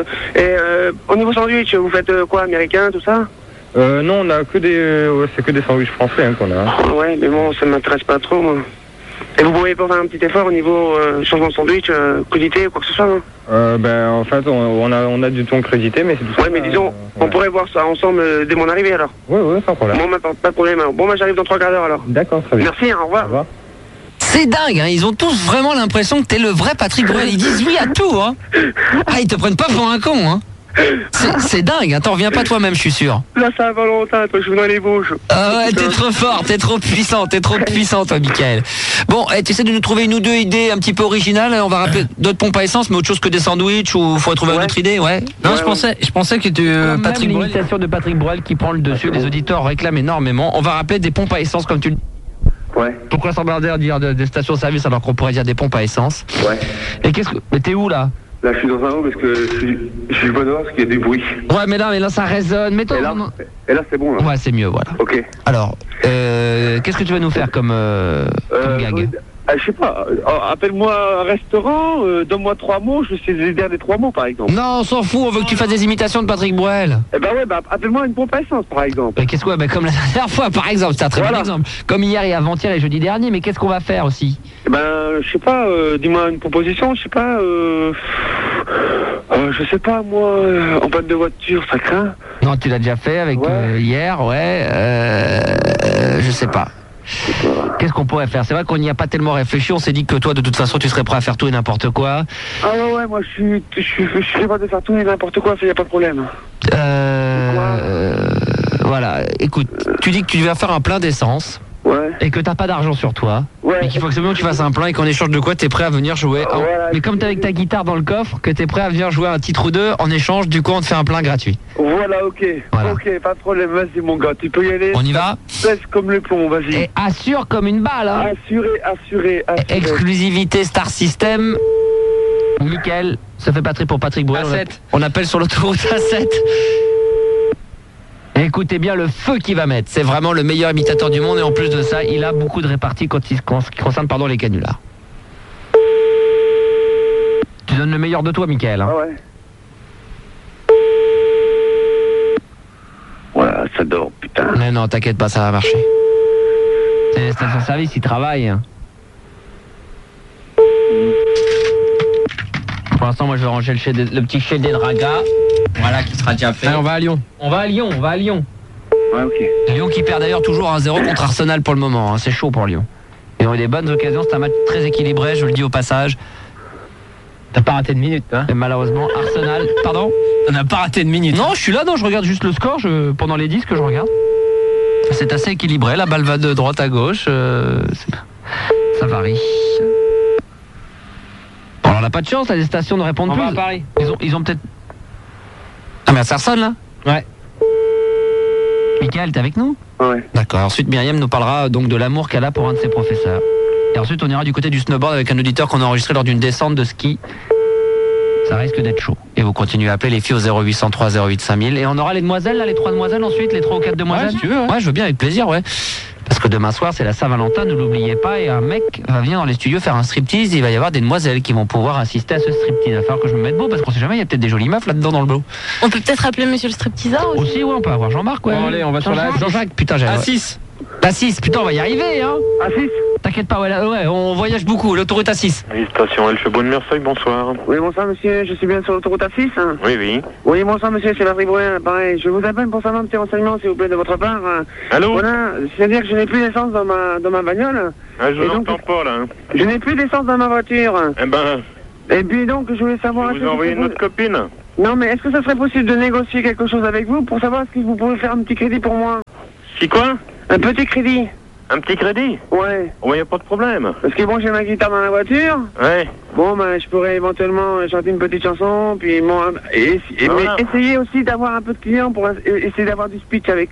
au niveau sandwich, vous faites quoi, américain, tout ça? Non, on a que c'est que des sandwichs français qu'on a. Ouais, mais bon, ça ne m'intéresse pas trop, moi. Et vous pourriez pas faire un petit effort au niveau changement de sandwich, crédité ou quoi que ce soit, non? En fait, on a du thon crédité, mais c'est tout ça. Ouais, mais disons, on pourrait voir ça ensemble dès mon arrivée, alors. Ouais, sans problème. Bon, pas de problème. Bon, j'arrive dans 3 quarts d'heure, alors. D'accord, très bien. Merci, au revoir. Au revoir. C'est dingue, hein, ils ont tous vraiment l'impression que t'es le vrai Patrick Bruel. Ils disent oui à tout, hein. Ah, ils te prennent pas pour un con, hein. C'est dingue, hein, t'en reviens pas toi-même, je suis sûr. Là, ça va Valentin, toi, je suis dans les Vosges. Ah ouais, t'es trop fort, t'es trop puissant, toi, Mickaël. Bon, tu essaies de nous trouver une ou deux idées un petit peu originales. On va rappeler d'autres pompes à essence, mais autre chose que des sandwichs, ou faudrait trouver une autre idée, ouais. Non, je pensais que tu Patrick Bruel, l'imitation de Patrick Bruel qui prend le dessus. Les auditeurs réclament énormément. On va rappeler des pompes à essence, comme tu le dis. Ouais. Pourquoi s'emmerder à dire des stations-service alors qu'on pourrait dire des pompes à essence? Ouais. Et mais t'es où là? Là, je suis dans un haut parce que je suis pas dehors parce qu'il y a du bruit. Ouais, mais là, ça résonne. Mais et là, c'est bon, là. Ouais, c'est mieux, voilà. Ok. Alors, qu'est-ce que tu vas nous faire comme gag? Je sais pas, appelle-moi un restaurant, donne-moi 3 mots, je sais les derniers 3 mots, par exemple. Non, on s'en fout, on veut que tu fasses des imitations de Patrick Bruel. Appelle-moi une pompe à essence, par exemple. Mais qu'est-ce que, comme la dernière fois, par exemple, c'est un très bon exemple. Comme hier et avant-hier et jeudi dernier, mais qu'est-ce qu'on va faire aussi? Je sais pas, dis-moi une proposition, je sais pas, je sais pas, moi, en panne de voiture, ça craint. Non, tu l'as déjà fait avec hier, ouais, je sais pas. Qu'est-ce qu'on pourrait faire? C'est vrai qu'on n'y a pas tellement réfléchi. On s'est dit que toi, de toute façon, tu serais prêt à faire tout et n'importe quoi. Ah ouais, moi, je suis capable de faire tout et n'importe quoi, ça y a pas de problème. Voilà. Écoute, tu dis que tu vas faire un plein d'essence. Ouais. Et que t'as pas d'argent sur toi. Ouais. Mais qu'il faut absolument que tu fasses un plein et qu'en échange de quoi t'es prêt à venir jouer. Voilà. Mais comme t'es avec ta guitare dans le coffre, que t'es prêt à venir jouer un titre ou deux, en échange, du coup, on te fait un plein gratuit. Voilà, ok. Voilà. Ok, pas de problème. Vas-y, mon gars, tu peux y aller. On y va? Pèse comme le plomb, vas-y. Et assure comme une balle, hein. Assuré. Exclusivité Star System. Nickel. Ça fait Patrick pour Patrick Bruel. On appelle sur l'autoroute A7. Écoutez bien le feu qu'il va mettre. C'est vraiment le meilleur imitateur du monde et en plus de ça, il a beaucoup de réparties en ce qui concerne les canulars. Tu donnes le meilleur de toi, Mickaël. Hein. Ah ouais. Voilà, ça dort, putain. Mais non, t'inquiète pas, ça va marcher. C'est les stations-service, ils travaillent. Hein. Pour l'instant, moi, je vais ranger le petit shade de Raga. Voilà, qui sera déjà fait. Allez, on va à Lyon. On va à Lyon. Ouais, ok. Lyon qui perd d'ailleurs toujours 1-0 contre Arsenal pour le moment. Hein. C'est chaud pour Lyon. Ils ont eu des bonnes occasions. C'est un match très équilibré, je le dis au passage. T'as pas raté de minute, hein? Et malheureusement, Arsenal... Pardon? On n'a pas raté de minute. Non, je suis là, je regarde juste le score pendant les 10 que je regarde. C'est assez équilibré, la balle va de droite à gauche. Ça varie. Bon, alors on n'a pas de chance, là, les stations ne répondent plus. On va à Paris. Ils ont peut-être... Ah merde, ça ressonne là? Ouais. Mickaël, t'es avec nous? Ouais. D'accord, ensuite Myriam nous parlera donc de l'amour qu'elle a pour un de ses professeurs. Et ensuite on ira du côté du snowboard avec un auditeur qu'on a enregistré lors d'une descente de ski. Ça risque d'être chaud. Et vous continuez à appeler les filles au 0803 08 5000. Et on aura les demoiselles là, les 3 demoiselles ensuite, les 3 ou 4 demoiselles. Ouais, si tu veux, ouais, je veux bien, avec plaisir, ouais. Parce que demain soir c'est la Saint-Valentin, ne l'oubliez pas, et un mec va venir dans les studios faire un striptease, il va y avoir des demoiselles qui vont pouvoir assister à ce striptease. Il va falloir que je me mette beau parce qu'on sait jamais, il y a peut-être des jolies meufs là-dedans dans le lot. On peut peut-être appeler monsieur le stripteaseur aussi. Aussi, ouais, on peut avoir Jean-Marc, ouais. Bon, allez, on va sur la Jean-Jacques, putain, j'ai... A6. A6, putain, on va y arriver, hein. A6. T'inquiète pas, ouais, on voyage beaucoup, l'autoroute A6. Oui, station Elchebonne Merceuil, bonsoir. Oui, bonsoir monsieur, je suis bien sur l'autoroute A6. Oui, oui. Oui, bonsoir monsieur, c'est Patrick Bruel, pareil. Je vous appelle pour savoir un petit renseignement, s'il vous plaît, de votre part. Allô? Voilà, c'est-à-dire que je n'ai plus d'essence dans ma bagnole. Ah, je vous entends pas, là. Je n'ai plus d'essence dans ma voiture. Eh ben... Et puis donc, je voulais savoir... vous envoyez notre copine. Non, mais est-ce que ça serait possible de négocier quelque chose avec vous pour savoir si vous pouvez faire un petit crédit pour moi? Si quoi? Un petit crédit. Un petit crédit? Ouais. Oh, y a pas de problème. Parce que bon, j'ai ma guitare dans la voiture. Ouais. Bon, ben, je pourrais éventuellement chanter une petite chanson, puis bon, voilà. mais essayer aussi d'avoir un peu de clients pour essayer d'avoir du speech avec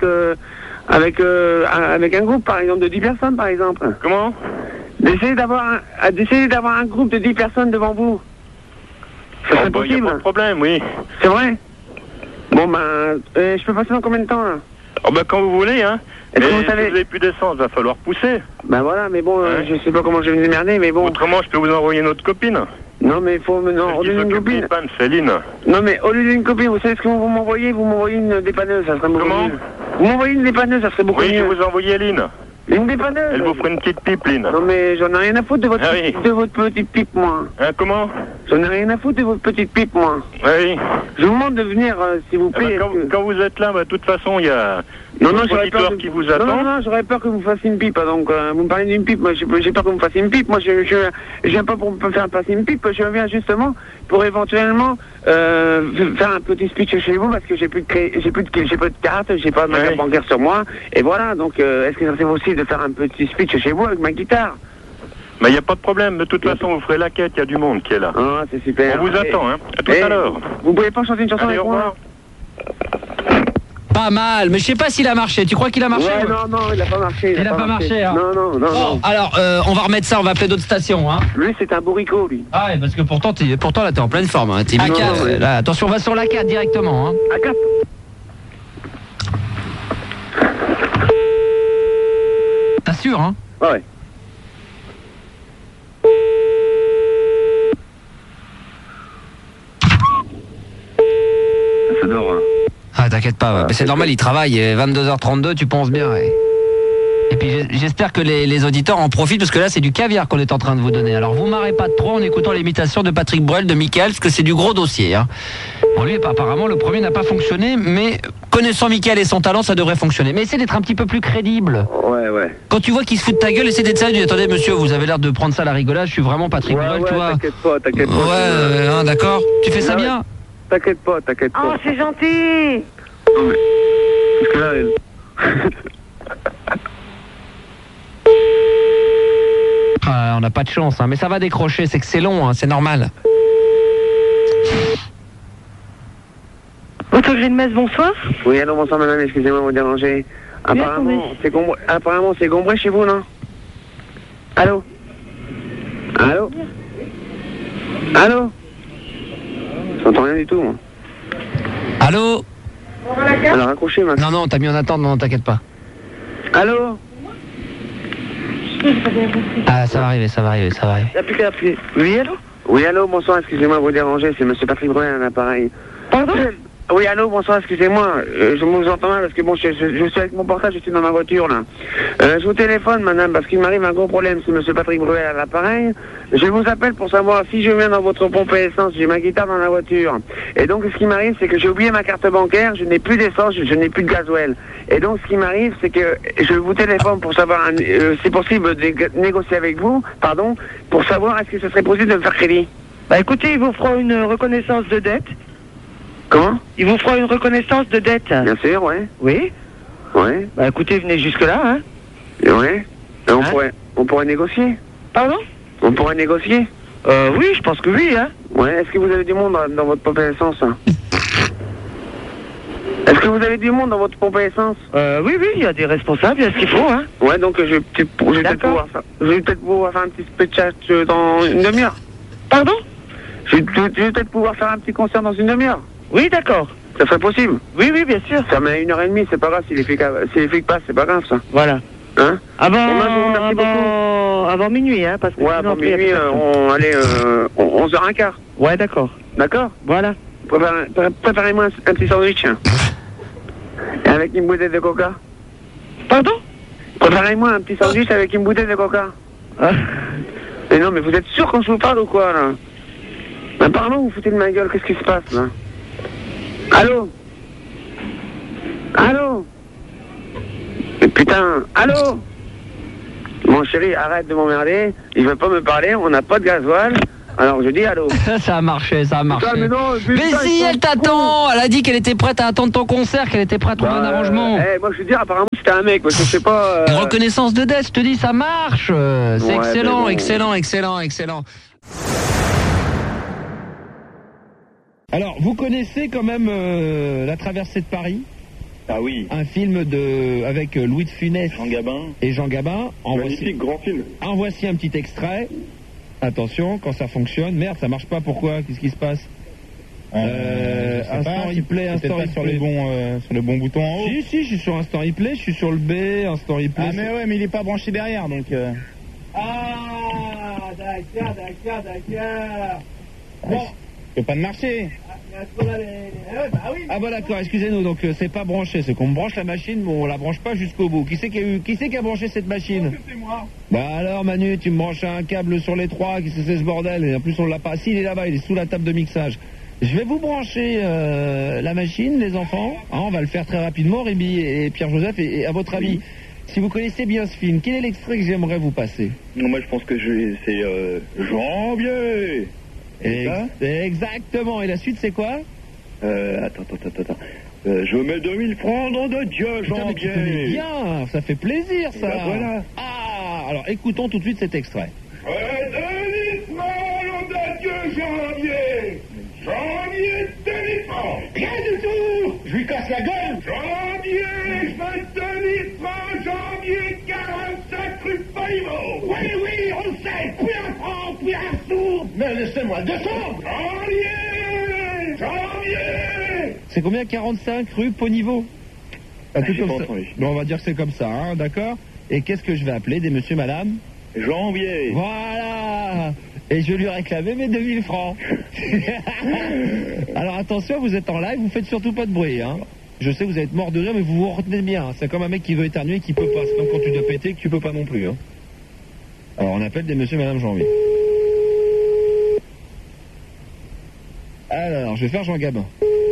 un groupe, par exemple, de 10 personnes, par exemple. Comment? D'essayer d'avoir un groupe de 10 personnes devant vous. Ça serait possible? Y a pas de problème, oui. C'est vrai? Bon, ben, je peux passer dans combien de temps, là? Oh, ben, quand vous voulez, hein. Est-ce que Mais vous savez... si vous n'avez plus d'essence, va falloir pousser. Ben voilà, mais bon, Ouais. je sais pas comment je vais me démerder, mais bon... Autrement, je peux vous envoyer notre copine. Non, mais il faut... Non, au lieu d'une copine... Céline. Non, mais au lieu d'une copine, vous savez ce que vous m'envoyez? Vous m'envoyez une dépanneuse, ça serait beaucoup Comment? mieux. Vous m'envoyez une dépanneuse, ça serait beaucoup Oui, mieux. je vais vous envoyer Lynn. Une dépanneuse? Elle vous ferait une petite pipe, Lynn. Non, mais j'en ai rien à foutre de votre, Ah oui. de votre petite pipe, moi. Hein, comment? J'en ai rien à foutre de votre petite pipe, moi. Oui. Je vous demande de venir, s'il vous Eh ben, plaît. quand vous êtes là, bah, de toute façon, il y a Non, un j'aurais peur auditeur qui vous attend. Non, j'aurais peur que vous fassiez une pipe. Donc, vous me parlez d'une pipe. Moi, j'ai peur que vous me fassiez une pipe. Moi, je viens pas pour me faire passer une pipe. Je viens justement pour éventuellement faire un petit speech chez vous parce que j'ai pas de carte, j'ai pas de ma carte bancaire sur moi. Et voilà. Donc, est-ce que ça serait possible de faire un petit speech chez vous avec ma guitare? Mais il n'y a pas de problème. De toute façon, vous ferez la quête. Il y a du monde qui est là. Ah, c'est super. On vous attend, hein. À tout à l'heure. Vous pouvez pas chanter une chanson Allez, avec au revoir. moi? Pas mal, mais je sais pas s'il a marché. Tu crois qu'il a marché? Ouais, non, il a pas marché. Il a pas marché, hein. Non. Bon, alors, on va remettre ça, on va appeler d'autres stations, hein. Lui, c'est un bourricot, lui. Ah ouais, parce que pourtant là, t'es en pleine forme, hein. T'es Ah, Mika, non, ouais. là, attention, on va sur la 4 directement, hein. À 4. T'assures, hein? Ouais. Ça dort, hein. Ah, t'inquiète pas, mais c'est normal, il travaille, 22h32, tu penses bien, ouais. Et puis j'espère que les auditeurs en profitent, parce que là, c'est du caviar qu'on est en train de vous donner. Alors, vous marrez pas trop en écoutant l'imitation de Patrick Bruel, de Mickaël, parce que c'est du gros dossier, hein. Bon, lui, apparemment, le premier n'a pas fonctionné, mais connaissant Mickaël et son talent, ça devrait fonctionner. Mais essaie d'être un petit peu plus crédible. Ouais. Quand tu vois qu'il se fout de ta gueule, essaie d'être sérieux. Attendez, monsieur, vous avez l'air de prendre ça à la rigolade, je suis vraiment Patrick Bruel, tu vois. T'inquiète pas. Ouais, hein, d'accord. Tu fais ça bien? T'inquiète pas. Oh, c'est gentil. Non, mais... Parce que là, Ah, on n'a pas de chance, hein. Mais ça va décrocher, c'est que c'est long, hein, c'est normal. Autogreen-Metz, bonsoir. Oui, allô, bonsoir madame, excusez-moi de vous déranger. Apparemment, c'est Gombré chez vous, non? Allô? J'entends rien du tout, moi. Allô? Alors, raccrochez, Max. Non, t'as mis en attente, non, t'inquiète pas. Allô? Ah, ça va arriver. Il n'y a plus qu'à appuyer. Oui, allô? Oui, allô, bonsoir, excusez-moi de vous déranger, c'est monsieur Patrick Bruel à l'appareil. Pardon? Oui, allô, bonsoir, excusez-moi, je vous entends mal parce que bon, je suis avec mon portable, je suis dans ma voiture là. Je vous téléphone, madame, parce qu'il m'arrive un gros problème, c'est monsieur Patrick Bruel à l'appareil. Je vous appelle pour savoir si je viens dans votre pompe à essence, j'ai ma guitare dans la voiture. Et donc, ce qui m'arrive, c'est que j'ai oublié ma carte bancaire, je n'ai plus d'essence, je n'ai plus de gasoil. Et donc, ce qui m'arrive, c'est que je vous téléphone pour savoir, c'est possible de négocier avec vous, pour savoir est-ce que ce serait possible de me faire crédit. Bah écoutez, il vous fera une reconnaissance de dette. Comment? Il vous fera une reconnaissance de dette. Bien sûr, ouais. Oui. Ouais. Bah écoutez, venez jusque-là, hein. Ouais. Et on pourrait négocier. Pardon? On pourrait négocier. Oui, je pense que oui, hein. Ouais, est-ce que vous avez du monde dans votre pompe à essence, hein? Est-ce que vous avez du monde dans votre pompe à essence? Oui, il y a des responsables, il y a ce qu'il faut, hein. Ouais, donc je vais peut-être pouvoir faire un petit spectacle dans une demi-heure. Pardon? Je vais peut-être pouvoir faire un petit concert dans une demi-heure. Oui, d'accord. Ça serait possible? Oui, bien sûr. Ça met 1h30, c'est pas grave, si les flics passent, c'est pas grave, ça. Voilà. Hein? Avant minuit, hein, parce que ouais, avant minuit, on 11h15. Ouais, d'accord. D'accord? Voilà. Préparez-moi un petit sandwich. Et avec une bouteille de coca. Pardon? Préparez-moi un petit sandwich avec une bouteille de coca. Mais non, mais vous êtes sûr quand je vous parle ou quoi, là? Ben pardon, vous foutez de ma gueule, qu'est-ce qui se passe, là? Allô? Allô? Mais putain, allô? Mon chéri, arrête de m'emmerder, il veut pas me parler, on n'a pas de gasoil. Alors je dis allô. Ça a marché, ça a marché. Putain, mais si, elle t'attend. Elle a dit qu'elle était prête à attendre ton concert, qu'elle était prête à trouver un arrangement. Moi je veux dire, apparemment c'était un mec, parce que je sais pas... Reconnaissance de dette, je te dis, ça marche. C'est excellent, bon. excellent. Alors, vous connaissez quand même La Traversée de Paris? Ah oui. Un film avec Louis de Funès et Jean Gabin. Magnifique, grand film. En voici un petit extrait. Attention, quand ça fonctionne. Merde, ça marche pas, pourquoi? Qu'est-ce qui se passe? Instant replay, instant replay. Sur le bon bouton en haut. Si, je suis sur instant replay, je suis sur le B, instant replay. Ah mais ouais, mais il est pas branché derrière, donc... Ah, d'accord. Bon. Ça peut pas de marcher. Ah bah d'accord, excusez-nous, donc c'est pas branché, c'est qu'on me branche la machine, mais on la branche pas jusqu'au bout. Qui c'est qui a branché cette machine? C'est moi. Bah alors Manu, tu me branches un câble sur les trois, qui c'est ce bordel? Et en plus on l'a pas, si il est là-bas, il est sous la table de mixage. Je vais vous brancher la machine, les enfants, on va le faire très rapidement, Rémi et Pierre-Joseph, et à votre avis, si vous connaissez bien ce film, quel est l'extrait que j'aimerais vous passer? Non, moi je pense que c'est Janvier. Exactement, et la suite c'est quoi? Attends. Je mets 2000 francs dans de Dieu, Putain, mais tu connais Janvier. bien, ça fait plaisir ça. Ben voilà. Ah, alors écoutons tout de suite cet extrait. 2000 francs, nom de Dieu, Janvier. Janvier, 2000 francs. Rien du tout. Je lui casse la gueule. Janvier, je veux 2000 francs, Janvier, 45 rue Païmo. Oui, on le sait. Puis un franc, puis un sou. Mais laissez-moi 200. Janvier. C'est combien? 45 rue Poniveau? Un truc j'ai comme pas ça. entendu. Bon, on va dire que c'est comme ça, hein, d'accord? Et qu'est-ce que je vais appeler des monsieur, madame? Janvier. Voilà. Et je vais lui réclamer mes 2000 francs. Alors attention, vous êtes en live, vous faites surtout pas de bruit, hein. Je sais que vous allez être mort de rire, mais vous vous retenez bien. C'est comme un mec qui veut éternuer et qui peut pas. C'est comme quand tu dois péter que tu peux pas non plus, hein. Alors on appelle des monsieur, madame Janvier. Alors, je vais faire Jean Gabin.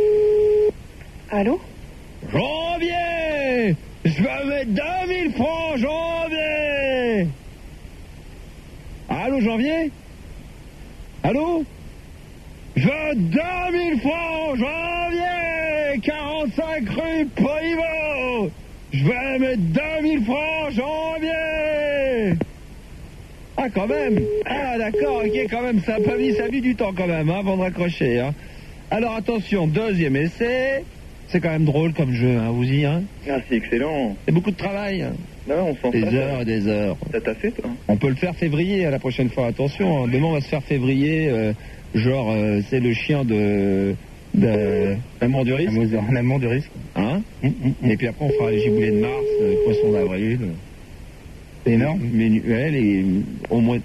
Allô? Janvier! Je vais mettre 2000 francs, Janvier! Allô, Janvier? Allô? Je veux 2000 francs, Janvier! 45 rue Poivo! Je vais mettre 2000 francs, Janvier! Ah, quand même! Ah, d'accord, ok, quand même, ça a mis du temps quand même, hein, avant de raccrocher, hein. Alors, attention, deuxième essai. C'est quand même drôle comme jeu, hein, vous y, hein? Ah, c'est excellent. C'est beaucoup de travail, hein. Non, on s'en Des heures et des heures. Ça t'a fait, toi? On peut le faire février à la prochaine fois, attention, hein. Demain, on va se faire février, c'est le chien de l'amour du risque. L'amour du risque. Hein? Et puis après, on fera les giboulées de mars, poisson d'avril. C'est énorme. Ménuel et au moins...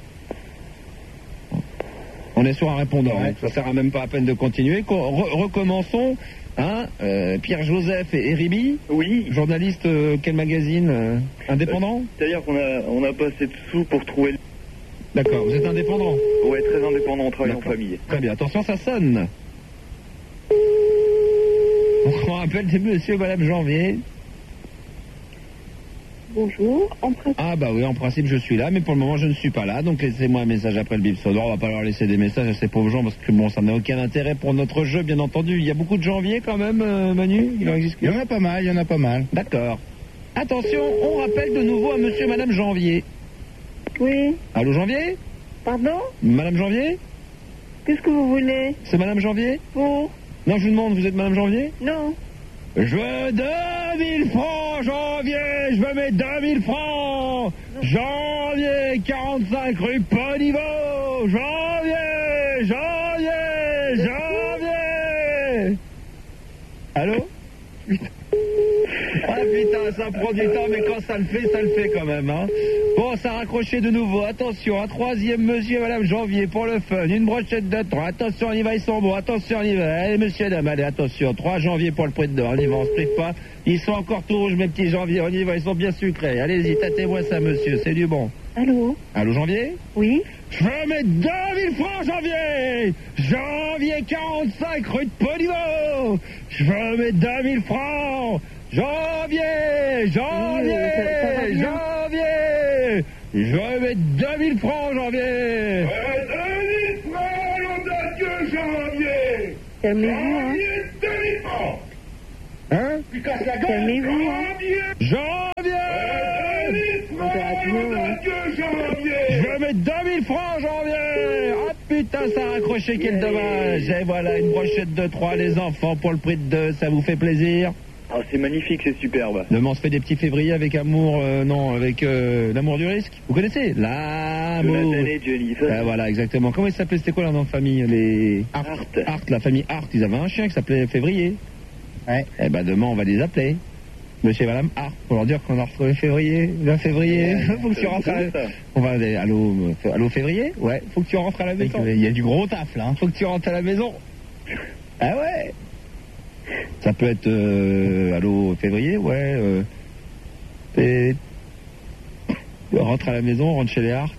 On est sur un répondant, Ouais. hein. Ça sert à même pas à peine de continuer. Recommençons, hein, Pierre-Joseph et Ribi. Oui. Journaliste, quel magazine indépendant? C'est-à-dire qu'on a pas assez de sous pour trouver... D'accord, vous êtes indépendant? Ouais, très indépendant, on travaille en D'accord. famille. Très bien, attention, ça sonne. On rappelle des monsieur et madame Janvier. Bonjour. Ah bah oui, en principe je suis là, mais pour le moment je ne suis pas là, donc laissez-moi un message après le bip sonore. On va pas leur laisser des messages à ces pauvres gens parce que bon, ça n'a aucun intérêt pour notre jeu, bien entendu. Il y a beaucoup de Janvier quand même, Manu. Il en existe. Il y en a pas mal. D'accord. Attention, on rappelle de nouveau à monsieur et madame Janvier. Oui. Allô Janvier? Pardon? Madame Janvier? Qu'est-ce que vous voulez? C'est madame Janvier? Pour? Non, je vous demande, vous êtes madame Janvier? Non. Je veux 2000 francs, Janvier. Je veux mettre 2000 francs. Janvier, 45 rue Poniveau. Janvier. Allô? Ah putain, ça prend du temps, mais quand ça le fait quand même. Hein. Bon, ça a raccroché de nouveau. Attention, un troisième monsieur et madame Janvier pour le fun. Une brochette de 3. Attention, on y va, ils sont bons. Attention, on y va. Allez, monsieur et dame, allez, attention. 3 janvier pour le prix de 2. On y va, on se prive pas. Ils sont encore tout rouges, mes petits janvier. On y va, ils sont bien sucrés. Allez-y, tâtez-moi ça, monsieur. C'est du bon. Allô? Allô, Janvier? Oui? Je veux mettre 2000 francs, Janvier! Janvier 45, rue de Poliveau! Je veux mettre 2000 francs! Janvier! Janvier! Janvier! Je veux mettre 2000 francs, Janvier! 2000 francs, nom de Dieu, Janvier! Calmez-vous, hein? 2000 francs! Hein? Tu casses la gueule! Calmez-vous, hein? Janvier! 2000 francs, nom de Dieu, Janvier! Je veux mettre 2000 francs, Janvier! Ah putain, ça a raccroché, quel dommage! Et voilà, une brochette de 3, les enfants, pour le prix de 2, ça vous fait plaisir? Ah, c'est magnifique, c'est superbe. Demain, on se fait des petits février avec amour, avec l'amour du risque. Vous connaissez? L'amour. Jonathan et Johnny, ça. Ah, voilà, exactement. Comment ils s'appelaient? C'était quoi leur nom de famille? Les Hart. Hart, la famille Hart. Ils avaient un chien qui s'appelait Février. Ouais. Eh ben, demain, on va les appeler. Monsieur et madame Hart, pour leur dire qu'on a retrouvé février. Le février. Faut que tu rentres à la... On va aller, allô février? Ouais. Faut que tu rentres à la maison. Il y a du gros taf, là. Faut que tu rentres à la maison. Ah ouais. Ça peut être allô février, ouais. Rentre à la maison, rentre chez les Hart.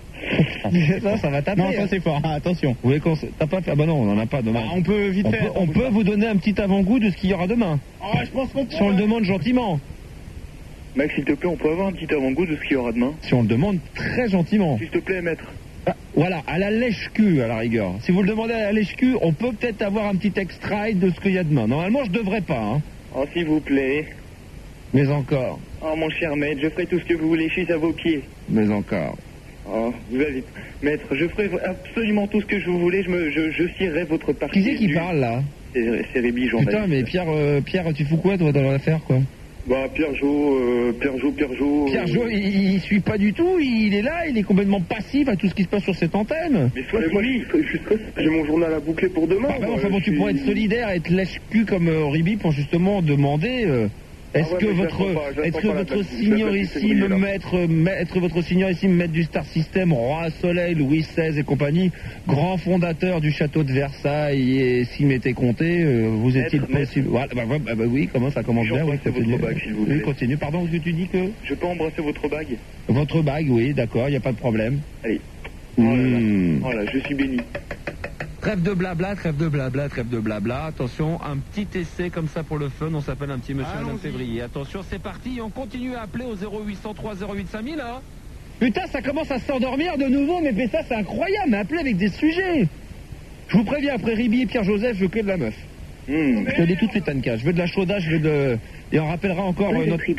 ça va taper. Non, ça c'est fort. Ah, attention. Vous voulez qu'on t'as pas fait? Ah bah non, on en a pas demain. On peut vite faire. On peut vous donner un petit avant-goût de ce qu'il y aura demain. Oh, je pense qu'on peut. Si on le demande gentiment. Max, s'il te plaît, on peut avoir un petit avant-goût de ce qu'il y aura demain? Si on le demande très gentiment. S'il te plaît, maître. Ah, voilà, à la lèche-cul, à la rigueur. Si vous le demandez à la lèche-cul, on peut peut-être avoir un petit extrait de ce qu'il y a demain. Normalement, je devrais pas, hein. Oh, s'il vous plaît. Mais encore. Oh, mon cher maître, je ferai tout ce que vous voulez, je suis à vos pieds. Mais encore. Oh, vous allez... Maître, je ferai absolument tout ce que vous voulez, je cirerai votre partie. Qui c'est qui parle, là? C'est Rébi, journaliste. Putain, mais Pierre, tu fous quoi, toi, dans l'affaire, quoi? Bah, Pierre Jo. Pierre Jo, il suit pas du tout, il est là, il est complètement passif à tout ce qui se passe sur cette antenne. Mais sois poli. J'ai mon journal à boucler pour demain. Ah bah enfin bon, tu pourrais être solidaire, être lèche-cul comme Ribi pour justement demander... Est-ce que votre signorissime maître du Star System, Roi Soleil, Louis XVI et compagnie, grand fondateur du château de Versailles et s'il m'était compté, vous est-il possible... Voilà, bah oui, comment ça commence bien, oui, continue. Votre bague, s'il vous plaît. Oui, continue, pardon, est-ce que tu dis que... Je peux embrasser votre bague? Votre bague, oui, d'accord, il n'y a pas de problème. Allez. Oh là, je suis béni. Trêve de blabla, trêve de blabla, trêve de blabla. Attention, un petit essai comme ça pour le fun. On s'appelle un petit monsieur Madame Février. Attention, c'est parti. On continue à appeler au 0803 08 5000, hein. Putain, ça commence à s'endormir de nouveau, mais ça, c'est incroyable. Mais appelez avec des sujets. Je vous préviens, après Ribi et Pierre-Joseph, je veux que de la meuf. Je te dis tout de suite, Anka. Je veux de la chaudasse, et on rappellera encore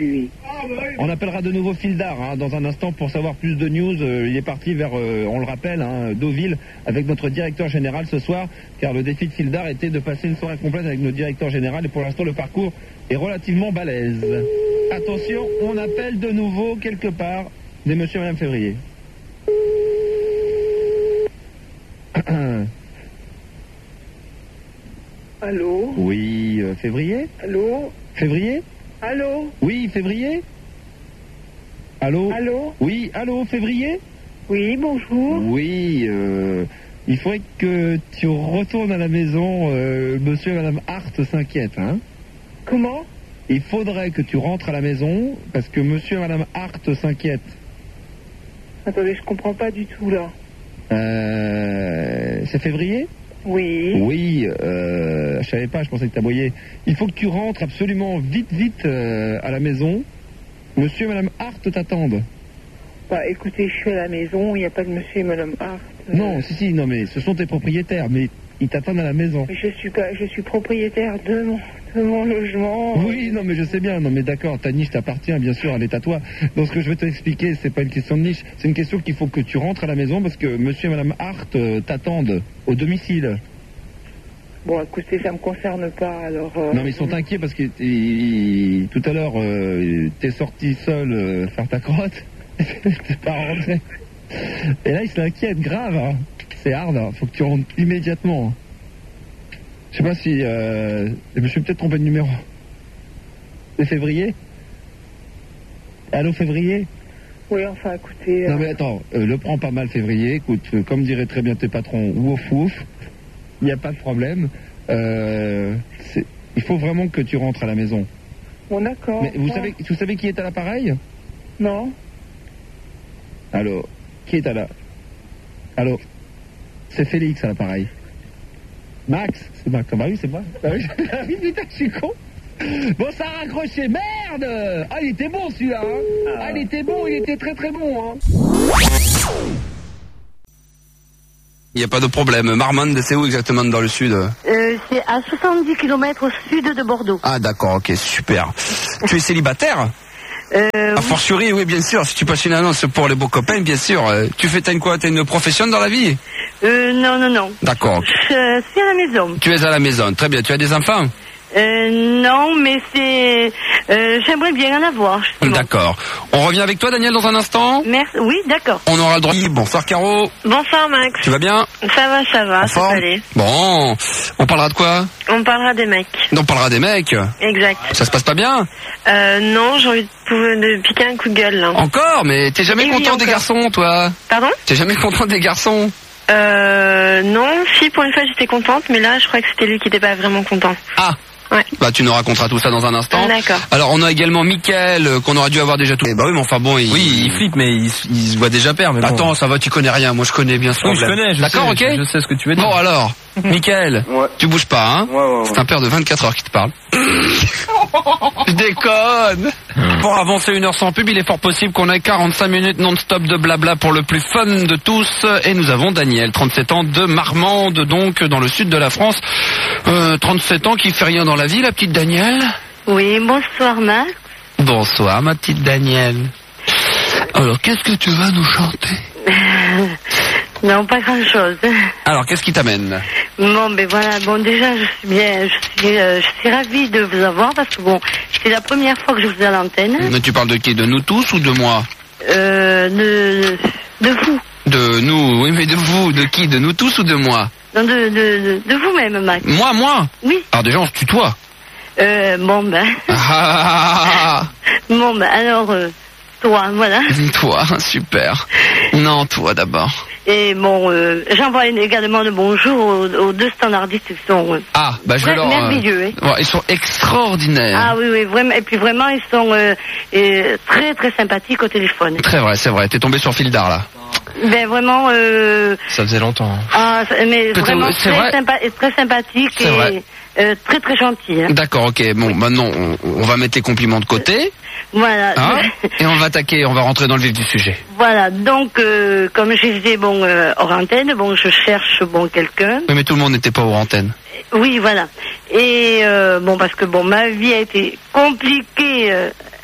on appellera de nouveau Fildar dans un instant pour savoir plus de news. Il est parti vers, on le rappelle, Deauville avec notre directeur général ce soir, car le défi de Fildar était de passer une soirée complète avec notre directeur général et pour l'instant le parcours est relativement balèze. Attention, on appelle de nouveau quelque part des monsieur et madame Février. Allô? Oui, Février? Allô? Février? Allô? Oui, Février? Allô? Allô? Oui, allô, Février? Oui, bonjour. Oui, il faudrait que tu retournes à la maison, monsieur et madame Hart s'inquiètent, hein? Comment? Il faudrait que tu rentres à la maison, parce que monsieur et madame Hart s'inquiètent. Attendez, je comprends pas du tout, là. C'est Février? Oui. Oui, je savais pas, je pensais que t'aboyais. Il faut que tu rentres absolument vite à la maison. Monsieur et madame Hart t'attendent. Bah écoutez, je suis à la maison, il n'y a pas de monsieur et madame Hart. Non, non mais ce sont tes propriétaires, mais ils t'attendent à la maison. Je suis propriétaire de mon logement. Oui, non mais je sais bien, non mais d'accord, ta niche t'appartient, bien sûr, elle est à toi. Donc ce que je veux t'expliquer, c'est pas une question de niche, c'est une question qu'il faut que tu rentres à la maison parce que monsieur et madame Hart t'attendent au domicile. Bon, écoutez, ça me concerne pas, alors... Non mais ils sont inquiets parce que tout à l'heure, t'es sorti seul faire ta crotte, t'es pas rentré. Et là, ils s'inquiètent grave, hein. C'est hard, hein. Faut que tu rentres immédiatement. Je sais pas si... je me suis peut-être trompé de numéro. C'est Février? Allô, février? Oui, enfin, écoutez... Non mais attends, le prends pas mal février, écoute, comme dirait très bien tes patrons, ouf ouf, il n'y a pas de problème. Il faut vraiment que tu rentres à la maison. Bon, d'accord. Mais vous savez qui est à l'appareil? Non. Allô, qui est à la... Allô, c'est Félix à l'appareil. Max, c'est Max, bah oui, c'est moi. Bah oui, putain, je suis con. Bon, ça a raccroché, merde! Ah, il était bon celui-là, hein. Ah, il était bon, il était très très bon, hein. Il n'y a pas de problème. Marmande, c'est où exactement dans le sud? C'est à 70 km au sud de Bordeaux. Ah d'accord, ok, super. Tu es célibataire? A fortiori, oui, bien sûr. Si tu passes une annonce pour les beaux copains, bien sûr. Tu fais quoi? T'as une profession dans la vie? Non. D'accord. Je suis à la maison. Tu es à la maison, très bien. Tu as des enfants? Non, mais j'aimerais bien en avoir. Justement. D'accord. On revient avec toi, Daniel, dans un instant? Merci. Oui, d'accord. On aura le droit. Bonsoir, Caro. Bonsoir, Max. Tu vas bien? Ça va, ça va aller. Bon, on parlera de quoi? On parlera des mecs. On parlera des mecs? Exact. Ça se passe pas bien? Non, j'ai envie de piquer un coup de gueule, là. Encore? Mais t'es jamais content des garçons, toi? Pardon? T'es jamais content des garçons? Non, si, pour une fois, j'étais contente, mais là, je crois que c'était lui qui était pas vraiment content. Ah! Ouais. Bah tu nous raconteras tout ça dans un instant. D'accord. Alors on a également Mickaël qu'on aurait dû avoir déjà tout. Bah oui mais enfin bon il flippe mais il se voit déjà perdre. Mais attends, ça va, tu connais rien, moi je connais bien ce problème. Je connais, d'accord, ok. Je sais ce que tu veux dire. Bon alors, Mickaël, tu bouges pas hein. Ouais. C'est un père de 24 heures qui te parle. Je déconne. Pour avancer 1 heure sans pub, il est fort possible qu'on ait 45 minutes non-stop de blabla pour le plus fun de tous. Et nous avons Daniel, 37 ans, de Marmande, donc dans le sud de la France. 37 ans qui fait rien dans la vie, la petite Danielle. Oui, bonsoir Max. Bonsoir ma petite Danielle. Alors qu'est-ce que tu vas nous chanter? Non, pas grand-chose. Alors qu'est-ce qui t'amène? Bon, ben voilà, bon déjà je suis ravie de vous avoir parce que bon, c'est la première fois que je vous ai à l'antenne. Mais tu parles de qui? De nous tous ou de moi? De vous. De nous, oui mais de vous, de qui? De nous tous ou de moi? Non, de vous-même, Max. Moi? Oui. Alors déjà on se tutoie. Bon ben. Bon ben alors, toi, voilà. Toi, super. Non, toi d'abord. Et bon, j'envoie également le bonjour aux deux standardistes qui sont je vais leur... merveilleux. Ouais, ils sont extraordinaires. Ah oui, vraiment. Et puis vraiment, ils sont très très sympathiques au téléphone. Très vrai, c'est vrai. T'es tombé sur fil d'art là. Ben vraiment. Ça faisait longtemps. Ah, mais vraiment très sympathique et très très gentil. Hein. D'accord, ok. Bon, maintenant on va mettre les compliments de côté. Voilà. Et on va rentrer dans le vif du sujet. Voilà, donc comme je disais, hors antenne, je cherche quelqu'un. Oui, mais tout le monde n'était pas hors antenne. Oui, voilà. Et parce que ma vie a été compliquée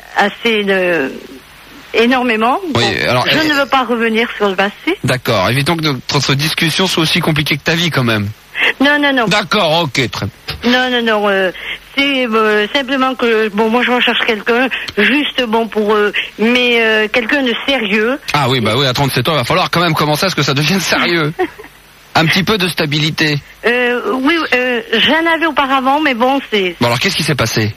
énormément. Oui, alors, je ne veux pas revenir sur le passé. D'accord, évitons que notre discussion soit aussi compliquée que ta vie quand même. Non. D'accord, ok, très bien. Non. C'est simplement que moi je recherche quelqu'un juste pour mais quelqu'un de sérieux. Ah oui, bah oui, à 37 ans, il va falloir quand même commencer à ce que ça devienne sérieux. Un petit peu de stabilité. Oui, j'en avais auparavant, mais c'est. Bon alors qu'est-ce qui s'est passé?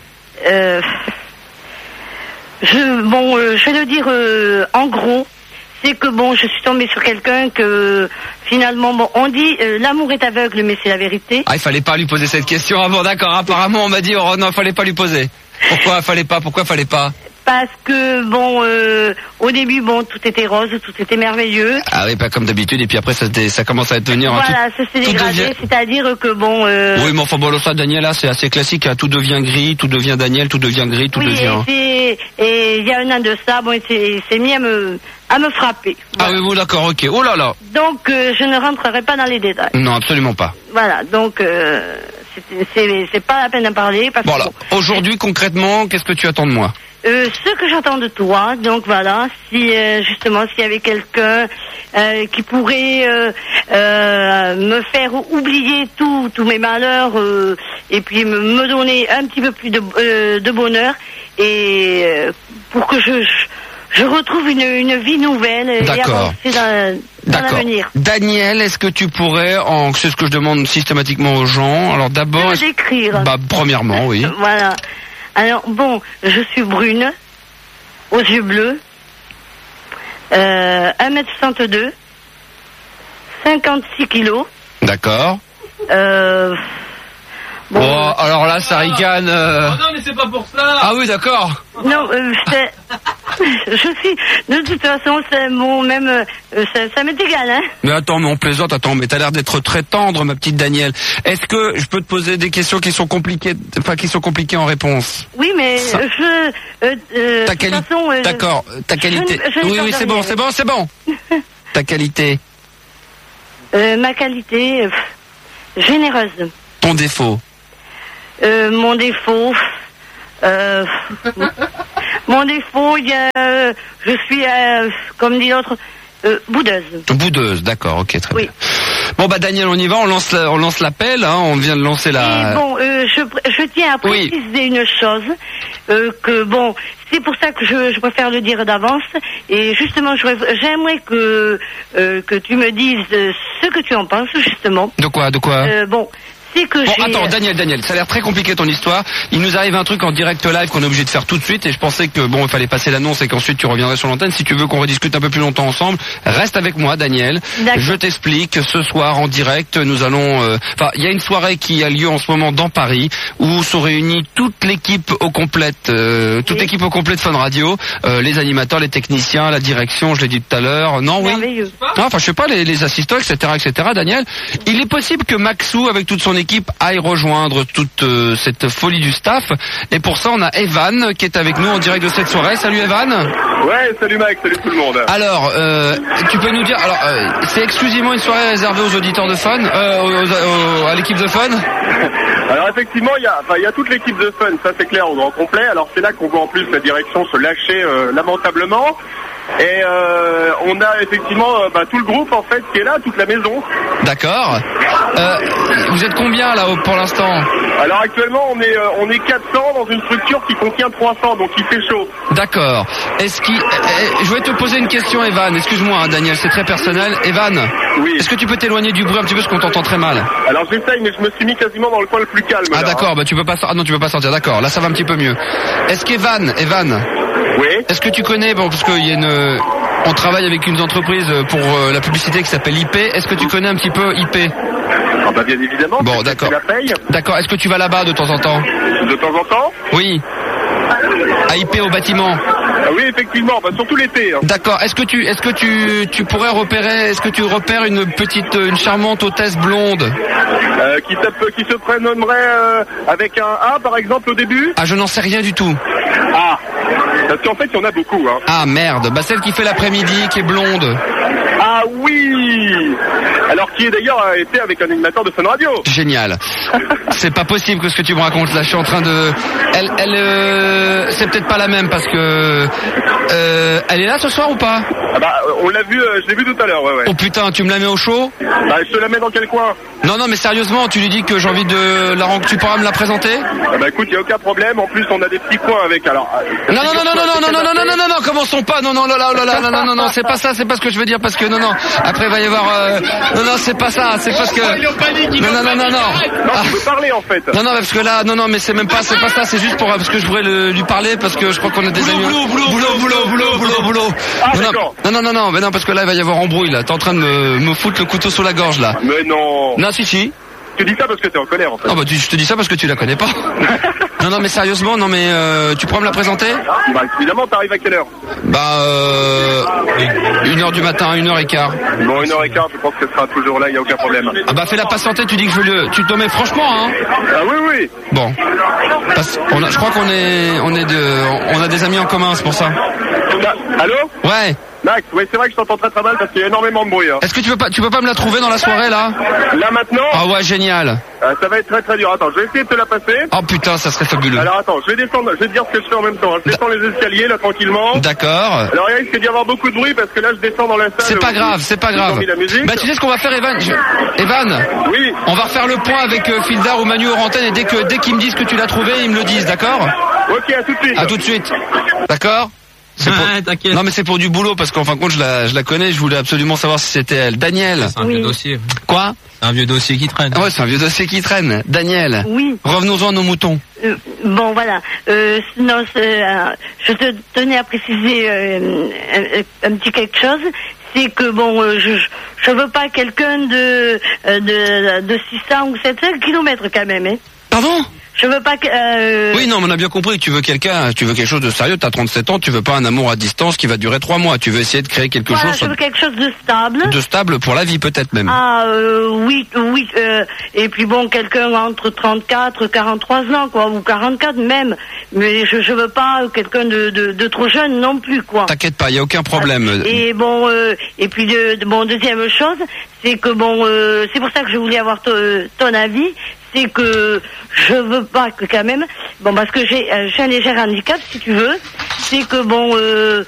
Je vais le dire en gros. C'est que je suis tombée sur quelqu'un que finalement on dit l'amour est aveugle mais c'est la vérité. Ah, il fallait pas lui poser cette question. Ah bon, d'accord, apparemment on m'a dit non, il fallait pas lui poser. Pourquoi fallait pas? Parce que au début tout était rose, tout était merveilleux. Ah oui, pas comme d'habitude et puis après ça commence à devenir voilà, ça s'est dégradé, c'est-à-dire que Oui, mais enfin ça Daniel là, c'est assez classique, hein. Tout devient gris, tout devient Daniel, tout devient gris, tout devient. Et il y a un an de ça, il s'est mis à me frapper. Voilà. Ah oui, bon, d'accord, ok. Oh là là. Donc je ne rentrerai pas dans les détails. Non, absolument pas. Voilà, donc c'est pas la peine d'en parler parce voilà. Aujourd'hui concrètement, qu'est-ce que tu attends de moi? Ce que j'attends de toi, donc voilà, si justement s'il y avait quelqu'un qui pourrait me faire oublier tous mes malheurs et puis me donner un petit peu plus de bonheur et pour que je retrouve une vie nouvelle et avancer dans l'avenir. Daniel, est-ce que tu pourrais, c'est ce que je demande systématiquement aux gens, alors d'abord... De décrire. Premièrement, oui. Voilà. Alors je suis brune, aux yeux bleus, 1m62, 56 kilos. D'accord. Bon, alors là, ça ricane. Oh non, mais c'est pas pour ça. Ah oui, d'accord. Non, je suis... De toute façon, c'est bon, même... ça m'est égal, hein. Mais attends, mais on plaisante, mais t'as l'air d'être très tendre, ma petite Danielle. Est-ce que je peux te poser des questions qui sont compliquées, en réponse? Oui, mais ta qualité. D'accord, ta qualité. Oui, c'est bon. Ta qualité. Ma qualité, généreuse. Ton défaut. Mon défaut, je suis, comme dit l'autre, boudeuse. Boudeuse, d'accord, ok, très bien. Bon bah Daniel, on y va, on lance l'appel, hein, on vient de lancer la... Et bon, je tiens à préciser une chose, que bon, c'est pour ça que je préfère le dire d'avance, et justement, j'aimerais que tu me dises ce que tu en penses, justement. De quoi bon, c'est que attends, Daniel, ça a l'air très compliqué ton histoire. Il nous arrive un truc en direct live qu'on est obligé de faire tout de suite et je pensais que bon, il fallait passer l'annonce et qu'ensuite tu reviendrais sur l'antenne. Si tu veux qu'on rediscute un peu plus longtemps ensemble, reste avec moi, Daniel. Je t'explique. Ce soir en direct, nous allons. Il y a une soirée qui a lieu en ce moment dans Paris où sont réunies toute l'équipe au complète, l'équipe au complet de Fun Radio, les animateurs, les techniciens, la direction. Je l'ai dit tout à l'heure. Non, oui. Non, je sais pas les assistants, etc., Daniel. Il est possible que Maxou avec toute son équipe aille rejoindre toute cette folie du staff et pour ça on a Evan qui est avec nous en direct de cette soirée. Salut Evan. Ouais, salut Max, salut tout le monde. Alors, tu peux nous dire, c'est exclusivement une soirée réservée aux auditeurs de Fun, à l'équipe de Fun? Alors effectivement, il y a toute l'équipe de Fun, ça c'est clair, au grand complet. Alors c'est là qu'on voit en plus la direction se lâcher lamentablement. Et on a effectivement tout le groupe en fait qui est là, toute la maison. D'accord. Vous êtes combien là pour l'instant? Alors actuellement on est 400 dans une structure qui contient 300, donc il fait chaud. D'accord. Je vais te poser une question, Evan. Excuse-moi, Daniel, c'est très personnel. Evan. Oui. Est-ce que tu peux t'éloigner du bruit un petit peu parce qu'on t'entend très mal? Alors j'essaye, mais je me suis mis quasiment dans le coin le plus calme. Ah d'accord, tu peux pas tu peux pas sortir. D'accord. Là ça va un petit peu mieux. Est-ce qu'Evan, oui. Est-ce que tu connais, parce qu'il y a on travaille avec une entreprise pour la publicité qui s'appelle IP. Est-ce que tu connais un petit peu IP? Ah bah bien évidemment. Bon, d'accord. La paye. D'accord. Est-ce que tu vas là-bas de temps en temps? De temps en temps? Oui. À IP au bâtiment. Ah oui, effectivement, surtout l'été. Hein. D'accord. Est-ce que tu pourrais repérer, est-ce que tu repères une charmante hôtesse blonde qui se prénommerait avec un A par exemple au début? Ah, je n'en sais rien du tout. Ah, parce qu'en fait il y en a beaucoup. Hein. Ah merde, celle qui fait l'après-midi, qui est blonde. Ah oui. Alors qui est d'ailleurs été avec un animateur de Fun Radio. Génial. C'est pas possible que ce que tu me racontes là. Je suis en train de. C'est peut-être pas la même parce que. Elle est là ce soir ou pas? Ah on l'a vu. Je l'ai vu tout à l'heure. Ouais. Oh putain, tu me la mets au chaud? Je te la mets dans quel coin? Non, mais sérieusement, tu lui dis que j'ai envie de la rencontrer. Tu pourras me la présenter? Écoute, y a aucun problème. En plus, on a des petits coins avec. Alors. Non, commençons pas. Non, c'est pas ça. C'est pas ce que je veux dire parce que non. Après, il va y avoir. Non, c'est pas ça. C'est parce que. Non, tu peux parler en fait. Non, parce que là, non, mais c'est même pas, c'est pas ça. C'est juste parce que je voudrais lui parler parce que je crois qu'on a des amis. Boulot. Ah d'accord. Non, mais non, parce que là, il va y avoir embrouille là. T'es en train de me foutre le couteau sous la gorge là. Mais non. Non, si. Tu dis ça parce que t'es en colère en fait. Ah je te dis ça parce que tu la connais pas. Non mais sérieusement, tu pourras me la présenter? Évidemment, t'arrives à quelle heure? 1h du matin, 1h15. Bon, 1h15, je pense qu'elle sera toujours là, y a aucun problème. Fais-la patienter, tu dis que je veux tu te mets franchement, hein? Ah oui. Bon. Je crois on a des amis en commun, c'est pour ça. Allô? Ouais. Max, oui, c'est vrai que je t'entends très très mal parce qu'il y a énormément de bruit. Hein. Est-ce que tu peux pas me la trouver dans la soirée là? Là maintenant? Ah ouais, génial. Ça va être très très dur. Attends, je vais essayer de te la passer. Oh putain, ça serait fabuleux. Alors attends, je vais te dire ce que je fais en même temps. Je descends les escaliers là tranquillement. D'accord. Alors il risque d'y avoir beaucoup de bruit parce que là je descends dans la salle. C'est pas grave. Tu sais ce qu'on va faire, Evan? Evan? Oui. On va refaire le point avec Fildar ou Manu Orantène et dès qu'ils me disent que tu l'as trouvé, ils me le disent, d'accord? Ok, à tout de suite. À tout de suite. D'accord? Non mais c'est pour du boulot parce qu'en fin de compte je la connais, je voulais absolument savoir si c'était elle. Daniel. C'est un vieux dossier. Quoi? C'est un vieux dossier qui traîne. Ouais, c'est un vieux dossier qui traîne. Daniel. Oui. Revenons-en à nos moutons. Bon voilà. Sinon, je tenais à préciser un petit quelque chose. C'est que bon, je veux pas quelqu'un de 600 ou 700 kilomètres quand même. Hein. Pardon? Je veux pas que... Oui, non, mais on a bien compris que tu veux quelque chose de sérieux, t'as 37 ans, tu veux pas un amour à distance qui va durer 3 mois, tu veux essayer de créer quelque chose... je veux quelque chose de stable. De stable pour la vie peut-être même. Oui, et puis bon, quelqu'un entre 34, 43 ans, quoi, ou 44 même, mais je veux pas quelqu'un de trop jeune non plus, quoi. T'inquiète pas, y a aucun problème. Et bon, et puis deuxième chose, c'est que bon, c'est pour ça que je voulais avoir ton avis, c'est que je veux pas que quand même, bon parce que j'ai un léger handicap si tu veux, c'est que bon